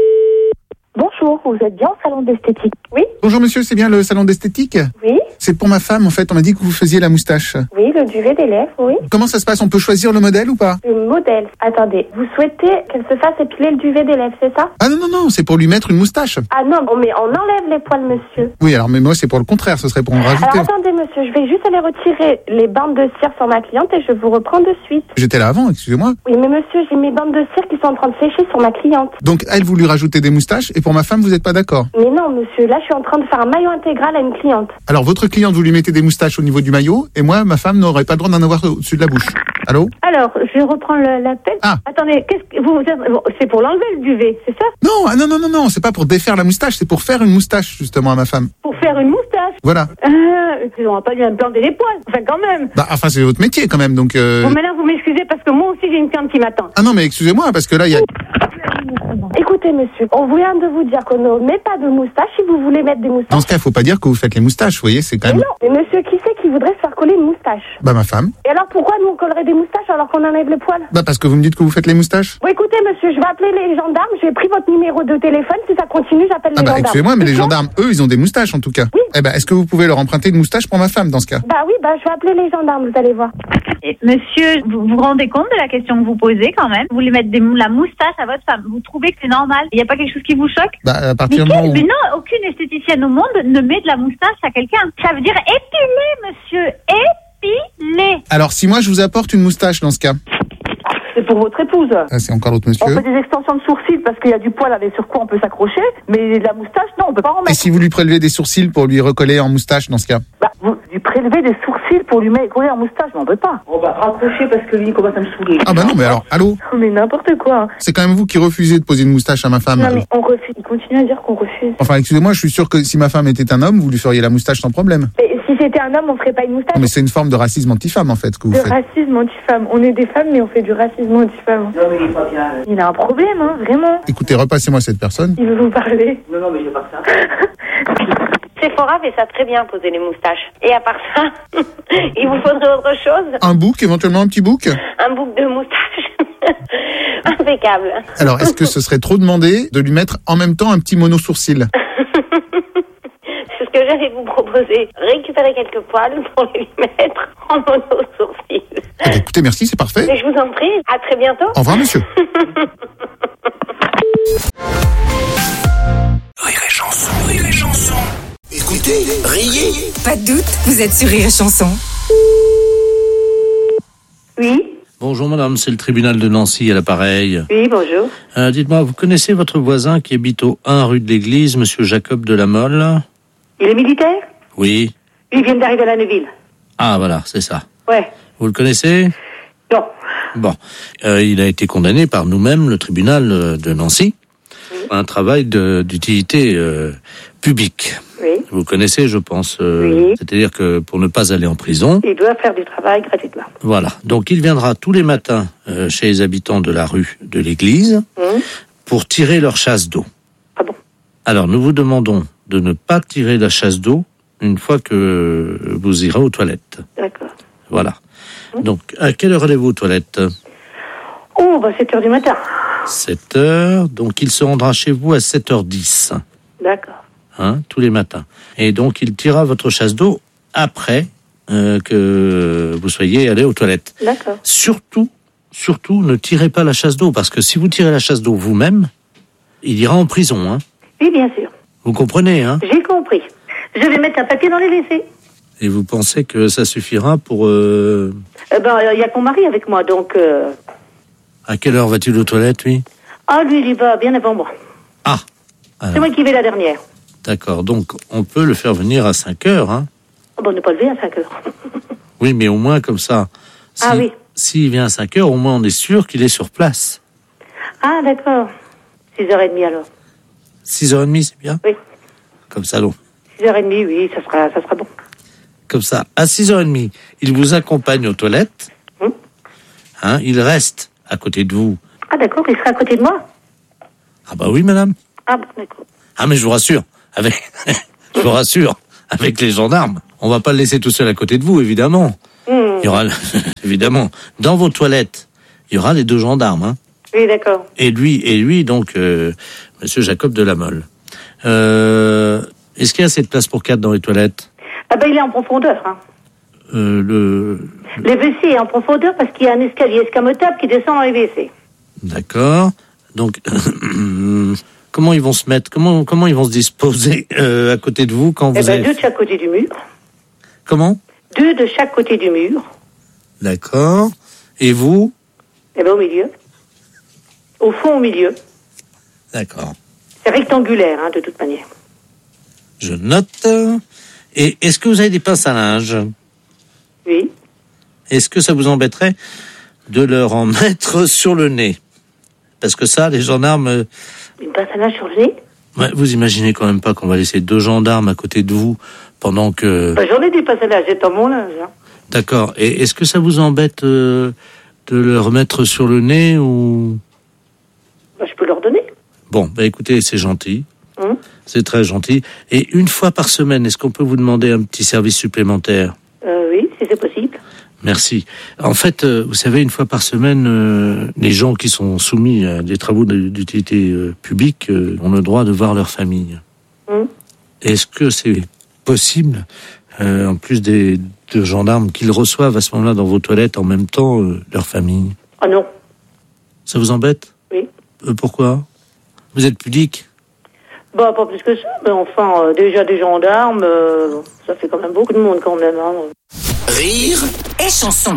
[SPEAKER 13] Bonjour, vous êtes bien au salon d'esthétique? Oui.
[SPEAKER 1] Bonjour monsieur, c'est bien le salon d'esthétique?
[SPEAKER 13] Oui.
[SPEAKER 1] C'est pour ma femme en fait, on m'a dit que vous faisiez la moustache.
[SPEAKER 13] Oui, le duvet des lèvres, oui.
[SPEAKER 1] Comment ça se passe? On peut choisir le modèle ou pas?
[SPEAKER 13] Le modèle. Attendez, vous souhaitez qu'elle se fasse épiler le duvet des lèvres, c'est ça?
[SPEAKER 1] Ah non, non, non, c'est pour lui mettre une moustache.
[SPEAKER 13] Ah non, on, met, on enlève les poils, monsieur.
[SPEAKER 1] Oui, alors mais moi c'est pour le contraire, ce serait pour en rajouter.
[SPEAKER 13] Alors attendez, monsieur, je vais juste aller retirer les bandes de cire sur ma cliente et je vous reprends de suite.
[SPEAKER 1] J'étais là avant, excusez-moi.
[SPEAKER 13] Oui, mais monsieur, j'ai mes bandes de cire qui sont en train de sécher sur ma cliente.
[SPEAKER 1] Donc elle, vous lui rajoutez des moustaches et pour ma femme, vous n'êtes pas d'accord?
[SPEAKER 13] Mais non, monsieur, là, je suis en train de faire un maillot intégral à une cliente.
[SPEAKER 1] Alors votre cliente, vous lui mettez des moustaches au niveau du maillot et moi, ma femme n'aurait pas le droit d'en avoir au-dessus de la bouche. Allô?
[SPEAKER 8] Alors, je reprends le- l'appel.
[SPEAKER 1] Ah.
[SPEAKER 8] Attendez, qu'est-ce que vous, bon, c'est pour l'enlever le duvet, c'est ça?
[SPEAKER 1] Non, ah non, non, non, non, c'est pas pour défaire la moustache, c'est pour faire une moustache justement à ma femme.
[SPEAKER 8] Pour faire une moustache.
[SPEAKER 1] Voilà.
[SPEAKER 8] Euh, on va pas lui implanter les poils. Enfin, quand même.
[SPEAKER 1] Bah, enfin, c'est votre métier quand même, donc. Euh...
[SPEAKER 8] Bon, maintenant, vous m'excusez parce que moi aussi, j'ai une cliente qui m'attend.
[SPEAKER 1] Ah non, mais excusez-moi, parce que là, il y a.
[SPEAKER 13] Écoutez, monsieur, on vient de vous dire qu'on ne met pas de moustache si vous voulez mettre des moustaches.
[SPEAKER 1] Dans ce cas, il faut pas dire que vous faites les moustaches, vous voyez, c'est quand
[SPEAKER 13] Mais
[SPEAKER 1] même.
[SPEAKER 13] non, mais monsieur, qui c'est qui voudrait se faire coller une moustache?
[SPEAKER 1] Bah, ma femme.
[SPEAKER 13] Et alors, pourquoi nous on collerait des moustaches alors qu'on enlève les poils?
[SPEAKER 1] Bah, parce que vous me dites que vous faites les moustaches.
[SPEAKER 13] Bon, écoutez, monsieur, je vais appeler les gendarmes, j'ai pris votre numéro de téléphone, si ça continue, j'appelle
[SPEAKER 1] Ah
[SPEAKER 13] les
[SPEAKER 1] bah,
[SPEAKER 13] gendarmes.
[SPEAKER 1] excusez-moi, mais les
[SPEAKER 13] Sinon-
[SPEAKER 1] gendarmes, eux, ils ont des moustaches en tout cas.
[SPEAKER 13] Oui.
[SPEAKER 1] Eh ben, est-ce que vous pouvez leur emprunter une moustache pour ma femme dans ce cas?
[SPEAKER 13] Bah oui, bah je vais appeler les gendarmes, vous allez voir.
[SPEAKER 12] Et monsieur, vous vous rendez compte de la question que vous posez quand même? Vous voulez mettre des, mou- la moustache à votre femme. Vous trouvez que c'est normal? Il n'y a pas quelque chose qui vous choque?
[SPEAKER 1] Bah, à
[SPEAKER 12] Mais,
[SPEAKER 1] partir du
[SPEAKER 12] quel-
[SPEAKER 1] moment où.
[SPEAKER 12] mais non, aucune esthéticienne au monde ne met de la moustache à quelqu'un. Ça veut dire épiler, monsieur. Épiler.
[SPEAKER 1] Alors, si moi je vous apporte une moustache dans ce cas.
[SPEAKER 8] C'est pour votre épouse.
[SPEAKER 1] Ah, c'est encore l'autre
[SPEAKER 8] On
[SPEAKER 1] monsieur.
[SPEAKER 8] fait des extensions de sourcils parce qu'il y a du poil avec sur quoi on peut s'accrocher, mais la moustache, non, on peut pas en
[SPEAKER 1] Et
[SPEAKER 8] mettre.
[SPEAKER 1] si vous lui prélevez des sourcils pour lui recoller en moustache dans ce cas?
[SPEAKER 8] Bah, vous, lui prélevez des sourcils pour lui mettre coller en moustache, mais on peut pas. On va raccrocher parce que lui, il commence à me saouler.
[SPEAKER 1] Ah bah non, mais alors, allô?
[SPEAKER 8] Mais n'importe quoi.
[SPEAKER 1] C'est quand même vous qui refusez de poser une moustache à ma femme.
[SPEAKER 8] Non, mais on refuse. Il continue à dire qu'on refuse.
[SPEAKER 1] Enfin, excusez-moi, je suis sûr que si ma femme était un homme, vous lui feriez la moustache sans problème.
[SPEAKER 13] Et si c'était un homme, on ferait pas une moustache?
[SPEAKER 1] Non, mais c'est une forme de racisme anti-femme en fait que vous
[SPEAKER 13] De
[SPEAKER 1] faites.
[SPEAKER 13] racisme anti-femme. On est des femmes, mais on fait du racisme anti-femme.
[SPEAKER 8] Non, mais il est pas bien.
[SPEAKER 13] Il a un problème, hein, vraiment.
[SPEAKER 1] Écoutez, repassez-moi cette personne.
[SPEAKER 13] Il veut vous parler.
[SPEAKER 8] Non, non, mais je veux pas que ça.
[SPEAKER 2] Sephora fait ça très bien, poser les moustaches. Et à part ça, il vous faudrait autre chose?
[SPEAKER 1] Un bouc, éventuellement un petit bouc?
[SPEAKER 2] Un bouc de moustache. Impeccable.
[SPEAKER 1] Alors, est-ce que ce serait trop demandé de lui mettre en même temps un petit mono-sourcil?
[SPEAKER 2] C'est ce que j'allais vous proposer. Récupérer quelques poils pour les mettre en mono-sourcils.
[SPEAKER 1] Eh bien, écoutez, merci, c'est parfait.
[SPEAKER 2] Et je vous en prie, à très bientôt.
[SPEAKER 1] Au revoir, monsieur.
[SPEAKER 4] Rire et chanson, rire et chanson. Écoutez, riez.
[SPEAKER 3] Pas de doute, vous êtes sur Rire et Chanson.
[SPEAKER 8] Oui,
[SPEAKER 6] Bonjour madame, c'est le tribunal de Nancy à l'appareil.
[SPEAKER 8] oui, bonjour.
[SPEAKER 6] Euh, dites-moi, vous connaissez votre voisin qui habite au un rue de l'Église, monsieur Jacob de la Mole?
[SPEAKER 8] Il est militaire?
[SPEAKER 6] Oui.
[SPEAKER 8] Il vient d'arriver à la Neuville.
[SPEAKER 6] Ah voilà, c'est ça.
[SPEAKER 8] Ouais.
[SPEAKER 6] Vous le connaissez?
[SPEAKER 8] Non.
[SPEAKER 6] Bon. Euh, il a été condamné par nous-mêmes, le tribunal euh, de Nancy, à un travail de- d'utilité euh, publique.
[SPEAKER 8] Oui.
[SPEAKER 6] Vous connaissez, je pense. euh,
[SPEAKER 8] Oui.
[SPEAKER 6] C'est-à-dire que pour ne pas aller en prison,
[SPEAKER 8] Il doit faire du travail gratuitement.
[SPEAKER 6] voilà. Donc il viendra tous les matins euh, chez les habitants de la rue de l'Église
[SPEAKER 8] Hum.
[SPEAKER 6] pour tirer leur chasse d'eau.
[SPEAKER 8] Ah bon?
[SPEAKER 6] Alors nous vous demandons de ne pas tirer la chasse d'eau une fois que vous irez aux toilettes.
[SPEAKER 8] D'accord.
[SPEAKER 6] Voilà. Donc à quelle heure allez-vous aux toilettes?
[SPEAKER 8] Oh, bah sept heures du matin.
[SPEAKER 6] sept heures. Donc il se rendra chez vous à sept heures dix.
[SPEAKER 8] D'accord.
[SPEAKER 6] Hein, tous les matins. Et donc il tirera votre chasse d'eau après euh, que vous soyez allé aux toilettes.
[SPEAKER 8] D'accord.
[SPEAKER 6] Surtout, surtout, ne tirez pas la chasse d'eau, parce que si vous tirez la chasse d'eau vous-même, il ira en prison, hein.
[SPEAKER 17] Oui, bien sûr.
[SPEAKER 6] Vous comprenez, hein?
[SPEAKER 17] J'ai compris. Je vais mettre un papier dans les W C.
[SPEAKER 6] Et vous pensez que ça suffira pour... Euh...
[SPEAKER 17] Eh ben, il y a que mon mari avec moi, donc... Euh...
[SPEAKER 6] À quelle heure va-t-il aux toilettes, lui?
[SPEAKER 17] Ah, lui, il y va bien avant moi.
[SPEAKER 6] Ah.
[SPEAKER 17] C'est moi qui vais la dernière.
[SPEAKER 6] D'accord, donc on peut le faire venir à cinq heures, hein?
[SPEAKER 17] Oh, ben, on n'est pas levé à cinq heures.
[SPEAKER 6] Oui, mais au moins comme ça. Si,
[SPEAKER 17] ah oui.
[SPEAKER 6] S'il vient à cinq heures, au moins on est sûr qu'il est sur place.
[SPEAKER 17] Ah, d'accord. six heures trente alors.
[SPEAKER 6] six heures trente, c'est bien?
[SPEAKER 17] Oui.
[SPEAKER 6] Comme ça, donc.
[SPEAKER 17] six heures trente, oui, ça sera, ça sera bon.
[SPEAKER 6] Comme ça, à six heures trente, il vous accompagne aux toilettes.
[SPEAKER 17] Hum.
[SPEAKER 6] Hein, il reste à côté de vous.
[SPEAKER 17] Ah, d'accord, il sera à côté de moi?
[SPEAKER 6] Ah bah oui, madame.
[SPEAKER 17] Ah, bon, d'accord.
[SPEAKER 6] Ah, mais je vous rassure, avec, je vous rassure, avec les gendarmes, on va pas le laisser tout seul à côté de vous, évidemment.
[SPEAKER 17] Hum.
[SPEAKER 6] Il y aura, évidemment, dans vos toilettes, il y aura les deux gendarmes, hein.
[SPEAKER 17] Oui, d'accord.
[SPEAKER 6] Et lui, et lui, donc, euh, monsieur Jacob de la Mole. Euh, est-ce qu'il y a assez de place pour quatre dans les toilettes?
[SPEAKER 17] Ah ben, il est en profondeur, hein.
[SPEAKER 6] Euh, le...
[SPEAKER 17] Les W C est en profondeur parce qu'il y a un escalier escamotable qui descend dans les W C.
[SPEAKER 6] D'accord. Donc, comment ils vont se mettre, comment, comment ils vont se disposer euh, à côté de vous quand vous
[SPEAKER 17] Eh ben,
[SPEAKER 6] avez...
[SPEAKER 17] deux de chaque côté du mur.
[SPEAKER 6] Comment?
[SPEAKER 17] Deux de chaque côté du mur.
[SPEAKER 6] D'accord. Et vous?
[SPEAKER 17] Eh ben, au milieu. Au fond, au milieu.
[SPEAKER 6] D'accord.
[SPEAKER 17] C'est rectangulaire, hein, de toute manière.
[SPEAKER 6] Je note. Et est-ce que vous avez des pinces à linge?
[SPEAKER 17] Oui.
[SPEAKER 6] Est-ce que ça vous embêterait de leur en mettre sur le nez? Parce que ça, les gendarmes...
[SPEAKER 17] Une pince à linge sur le nez?
[SPEAKER 6] Ouais, vous imaginez quand même pas qu'on va laisser deux gendarmes à côté de vous pendant que...
[SPEAKER 17] Ben, j'en ai des pinces à linge, j'ai dans mon linge. Hein.
[SPEAKER 6] D'accord. Et est-ce que ça vous embête euh, de leur mettre sur le nez ou...
[SPEAKER 17] Ben, je peux leur donner.
[SPEAKER 6] Bon, bah écoutez, c'est gentil.
[SPEAKER 17] Hum.
[SPEAKER 6] C'est très gentil. Et une fois par semaine, est-ce qu'on peut vous demander un petit service supplémentaire?
[SPEAKER 17] Euh, oui, si c'est possible.
[SPEAKER 6] Merci. En fait, euh, vous savez, une fois par semaine, euh, les gens qui sont soumis à des travaux d'utilité euh, publique euh, ont le droit de voir leur famille.
[SPEAKER 17] Hum.
[SPEAKER 6] Est-ce que c'est possible, euh, en plus des deux gendarmes, qu'ils reçoivent à ce moment-là dans vos toilettes en même temps euh, leur famille?
[SPEAKER 17] Ah non.
[SPEAKER 6] Ça vous embête?
[SPEAKER 17] Oui.
[SPEAKER 6] Euh, pourquoi? Vous êtes pudique?
[SPEAKER 17] Bah, pas plus que ça, mais enfin, euh, déjà des gendarmes, euh, ça fait quand même beaucoup de monde quand même. Hein.
[SPEAKER 4] Rire
[SPEAKER 3] et chanson.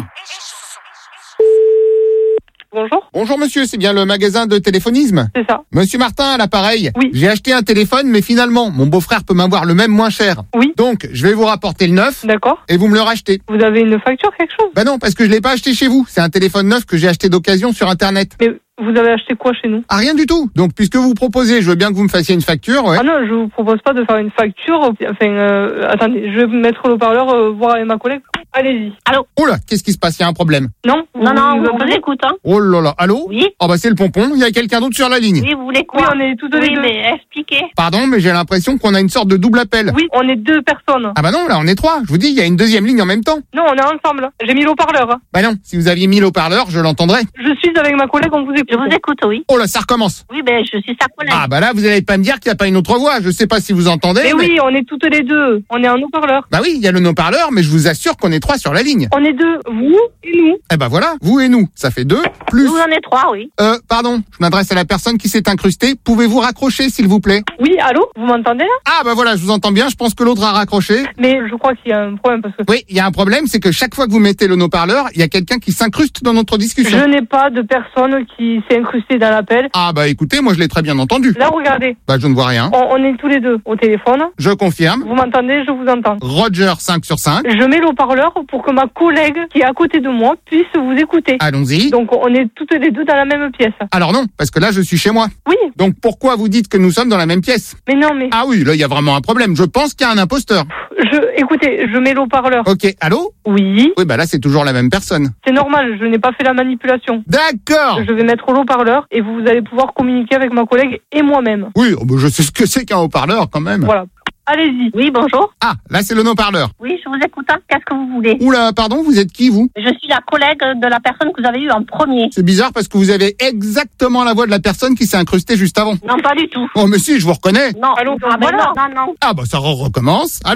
[SPEAKER 1] Bonjour. Bonjour monsieur, c'est bien le magasin de téléphonisme?
[SPEAKER 12] C'est ça.
[SPEAKER 1] Monsieur Martin à l'appareil.
[SPEAKER 12] Oui.
[SPEAKER 1] J'ai acheté un téléphone, mais finalement, mon beau-frère peut m'avoir le même moins cher.
[SPEAKER 12] Oui.
[SPEAKER 1] Donc, je vais vous rapporter le neuf.
[SPEAKER 12] D'accord.
[SPEAKER 1] Et vous me le rachetez.
[SPEAKER 12] Vous avez une facture, quelque chose?
[SPEAKER 1] Bah non, parce que je l'ai pas acheté chez vous. C'est un téléphone neuf que j'ai acheté d'occasion sur Internet.
[SPEAKER 12] Mais vous avez acheté quoi chez nous?
[SPEAKER 1] Ah, rien du tout. Donc, puisque vous proposez, je veux bien que vous me fassiez une facture, ouais.
[SPEAKER 12] Ah non, je vous propose pas de faire une facture. Enfin, euh, attendez, je vais mettre le haut-parleur, euh, voir avec ma collègue. Allez-y.
[SPEAKER 17] Allô?
[SPEAKER 1] Oh là, qu'est-ce qui se passe? Il y a un problème.
[SPEAKER 12] Non?
[SPEAKER 17] Non, non,
[SPEAKER 12] vous
[SPEAKER 17] on vous écoute, hein.
[SPEAKER 1] Oh là là, allô?
[SPEAKER 17] Oui.
[SPEAKER 1] Oh bah c'est le pompon, il y a quelqu'un d'autre sur la ligne.
[SPEAKER 17] Oui, vous voulez quoi?
[SPEAKER 12] Oui, on est toutes les
[SPEAKER 17] Oui,
[SPEAKER 12] deux.
[SPEAKER 17] mais expliquez.
[SPEAKER 1] Pardon, mais j'ai l'impression qu'on a une sorte de double appel.
[SPEAKER 12] Oui, on est deux personnes.
[SPEAKER 1] Ah bah non, là on est trois. Je vous dis, il y a une deuxième ligne en même temps.
[SPEAKER 12] Non, on est ensemble. J'ai mis l'haut-parleur. Hein.
[SPEAKER 1] Bah non, si vous aviez mis l'haut-parleur, je l'entendrais.
[SPEAKER 12] Je suis avec ma collègue, on vous écoute.
[SPEAKER 17] Je vous écoute, oui.
[SPEAKER 1] Oh là, ça recommence.
[SPEAKER 17] Oui, ben, je suis sa collègue.
[SPEAKER 1] Ah bah là, vous allez pas me dire qu'il n'y a pas une autre voix. Je sais pas si vous entendez.
[SPEAKER 12] Mais,
[SPEAKER 1] mais...
[SPEAKER 12] oui, on est toutes les deux. On est en haut-parleur.
[SPEAKER 1] Bah oui, il y a le haut-parleur, mais je vous assure qu'on est trois sur la ligne.
[SPEAKER 12] On est deux, vous et nous.
[SPEAKER 1] Eh bah voilà, vous et nous, ça fait deux, plus...
[SPEAKER 17] Vous en êtes trois, oui.
[SPEAKER 1] Euh, pardon, je m'adresse à la personne qui s'est incrustée. Pouvez-vous raccrocher, s'il vous plaît?
[SPEAKER 12] Oui, allô? Vous m'entendez là?
[SPEAKER 1] Ah bah voilà, je vous entends bien, je pense que l'autre a raccroché.
[SPEAKER 12] Mais je crois qu'il y a un problème parce que...
[SPEAKER 1] Oui, il y a un problème, c'est que chaque fois que vous mettez le haut-parleur, il y a quelqu'un qui s'incruste dans notre discussion.
[SPEAKER 12] Je n'ai pas de personne qui s'est incrustée dans l'appel.
[SPEAKER 1] Ah bah écoutez, moi je l'ai très bien entendu.
[SPEAKER 12] Là, regardez.
[SPEAKER 1] Bah je ne vois rien.
[SPEAKER 12] On, on est tous les deux au téléphone.
[SPEAKER 1] Je confirme.
[SPEAKER 12] Vous m'entendez? Je vous entends.
[SPEAKER 1] Roger cinq sur cinq.
[SPEAKER 12] Je mets le haut-parleur pour que ma collègue qui est à côté de moi puisse vous écouter.
[SPEAKER 1] Allons-y.
[SPEAKER 12] Donc on est toutes les deux dans la même pièce.
[SPEAKER 1] Alors non, parce que là je suis chez moi.
[SPEAKER 12] Oui.
[SPEAKER 1] Donc pourquoi vous dites que nous sommes dans la même pièce?
[SPEAKER 12] Mais non, mais...
[SPEAKER 1] Ah oui, là il y a vraiment un problème. Je pense qu'il y a un imposteur.
[SPEAKER 12] Je, écoutez, je mets le haut-parleur.
[SPEAKER 1] Ok, allô?
[SPEAKER 12] Oui.
[SPEAKER 1] Oui, bah là c'est toujours la même personne.
[SPEAKER 12] C'est normal, je n'ai pas fait la manipulation.
[SPEAKER 1] D'accord.
[SPEAKER 12] Je vais mettre le haut-parleur et vous allez pouvoir communiquer avec ma collègue et moi-même.
[SPEAKER 1] Oui, oh, bah, je sais ce que c'est qu'un haut-parleur quand même.
[SPEAKER 12] Voilà. Allez-y.
[SPEAKER 17] Oui, bonjour.
[SPEAKER 1] Ah, là c'est le haut-parleur.
[SPEAKER 17] Oui, je vous écoute, hein. Qu'est-ce que vous voulez?
[SPEAKER 1] Oula, pardon, vous êtes qui vous?
[SPEAKER 17] Je suis la collègue de la personne que vous avez eue en premier.
[SPEAKER 1] C'est bizarre parce que vous avez exactement la voix de la personne qui s'est incrustée juste avant.
[SPEAKER 17] Non, pas du tout.
[SPEAKER 1] Oh mais si, je vous reconnais.
[SPEAKER 17] Non. Allô? Ah ben non, non, non.
[SPEAKER 1] Ah bah ça recommence. Allô?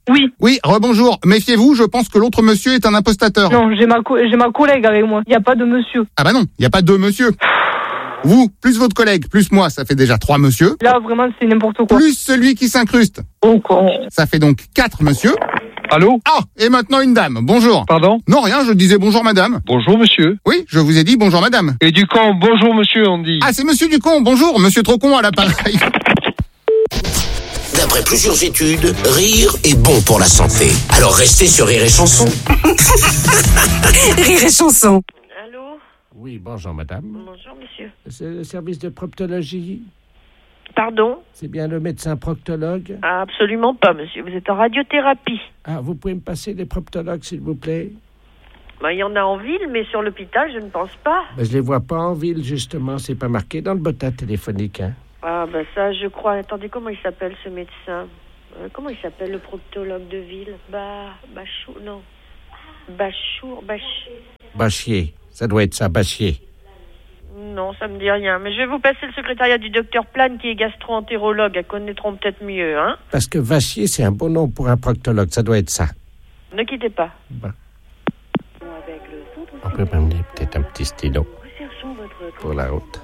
[SPEAKER 18] Oui.
[SPEAKER 1] Oui, rebonjour. Méfiez-vous, je pense que l'autre monsieur est un impostateur.
[SPEAKER 18] Non, j'ai ma, co- j'ai ma collègue avec moi. Il n'y a pas de monsieur.
[SPEAKER 1] Ah bah non, il n'y a pas deux monsieur. Vous, plus votre collègue, plus moi, ça fait déjà trois monsieur.
[SPEAKER 18] Là, vraiment, c'est n'importe quoi.
[SPEAKER 1] Plus celui qui s'incruste.
[SPEAKER 18] Oh, con.
[SPEAKER 1] Ça fait donc quatre monsieur.
[SPEAKER 14] Allô?
[SPEAKER 1] Ah, et maintenant une dame. Bonjour.
[SPEAKER 14] Pardon?
[SPEAKER 1] Non, rien, je disais bonjour madame.
[SPEAKER 14] Bonjour monsieur.
[SPEAKER 1] Oui, je vous ai dit bonjour madame.
[SPEAKER 14] Et du con, bonjour monsieur, on dit.
[SPEAKER 1] Ah, c'est monsieur Ducon, bonjour, monsieur Trocon à l'appareil.
[SPEAKER 4] D'après plusieurs études, rire est bon pour la santé. Alors restez sur Rire et Chanson.
[SPEAKER 3] Rire et Chanson.
[SPEAKER 5] Allô?
[SPEAKER 6] Oui, bonjour madame.
[SPEAKER 5] Bonjour, monsieur.
[SPEAKER 6] C'est le service de proctologie.
[SPEAKER 5] Pardon?
[SPEAKER 6] C'est bien le médecin proctologue?
[SPEAKER 5] Ah, absolument pas, monsieur. Vous êtes en radiothérapie.
[SPEAKER 6] Ah, vous pouvez me passer les proctologues, s'il vous plaît?
[SPEAKER 5] Bah, il y en a en ville, mais sur l'hôpital, je ne pense pas.
[SPEAKER 6] Ben, je les vois pas en ville, justement. C'est pas marqué dans le botin téléphonique, hein.
[SPEAKER 5] Ah, bah ça, je crois. Attendez, comment il s'appelle, ce médecin? Euh, comment il s'appelle, le proctologue de ville? Bah, Bachou, non. Bachour, Bach...
[SPEAKER 6] Bachier. Ça doit être ça, Bachier.
[SPEAKER 5] Non, ça me dit rien. Mais je vais vous passer le secrétariat du docteur Plane, qui est gastro-entérologue. Elles connaîtront peut-être mieux, hein?
[SPEAKER 6] Parce que Vachier, c'est un bon nom pour un proctologue. Ça doit être ça.
[SPEAKER 5] Ne quittez pas.
[SPEAKER 6] Bon. On peut m'amener peut-être un petit stylo pour la route.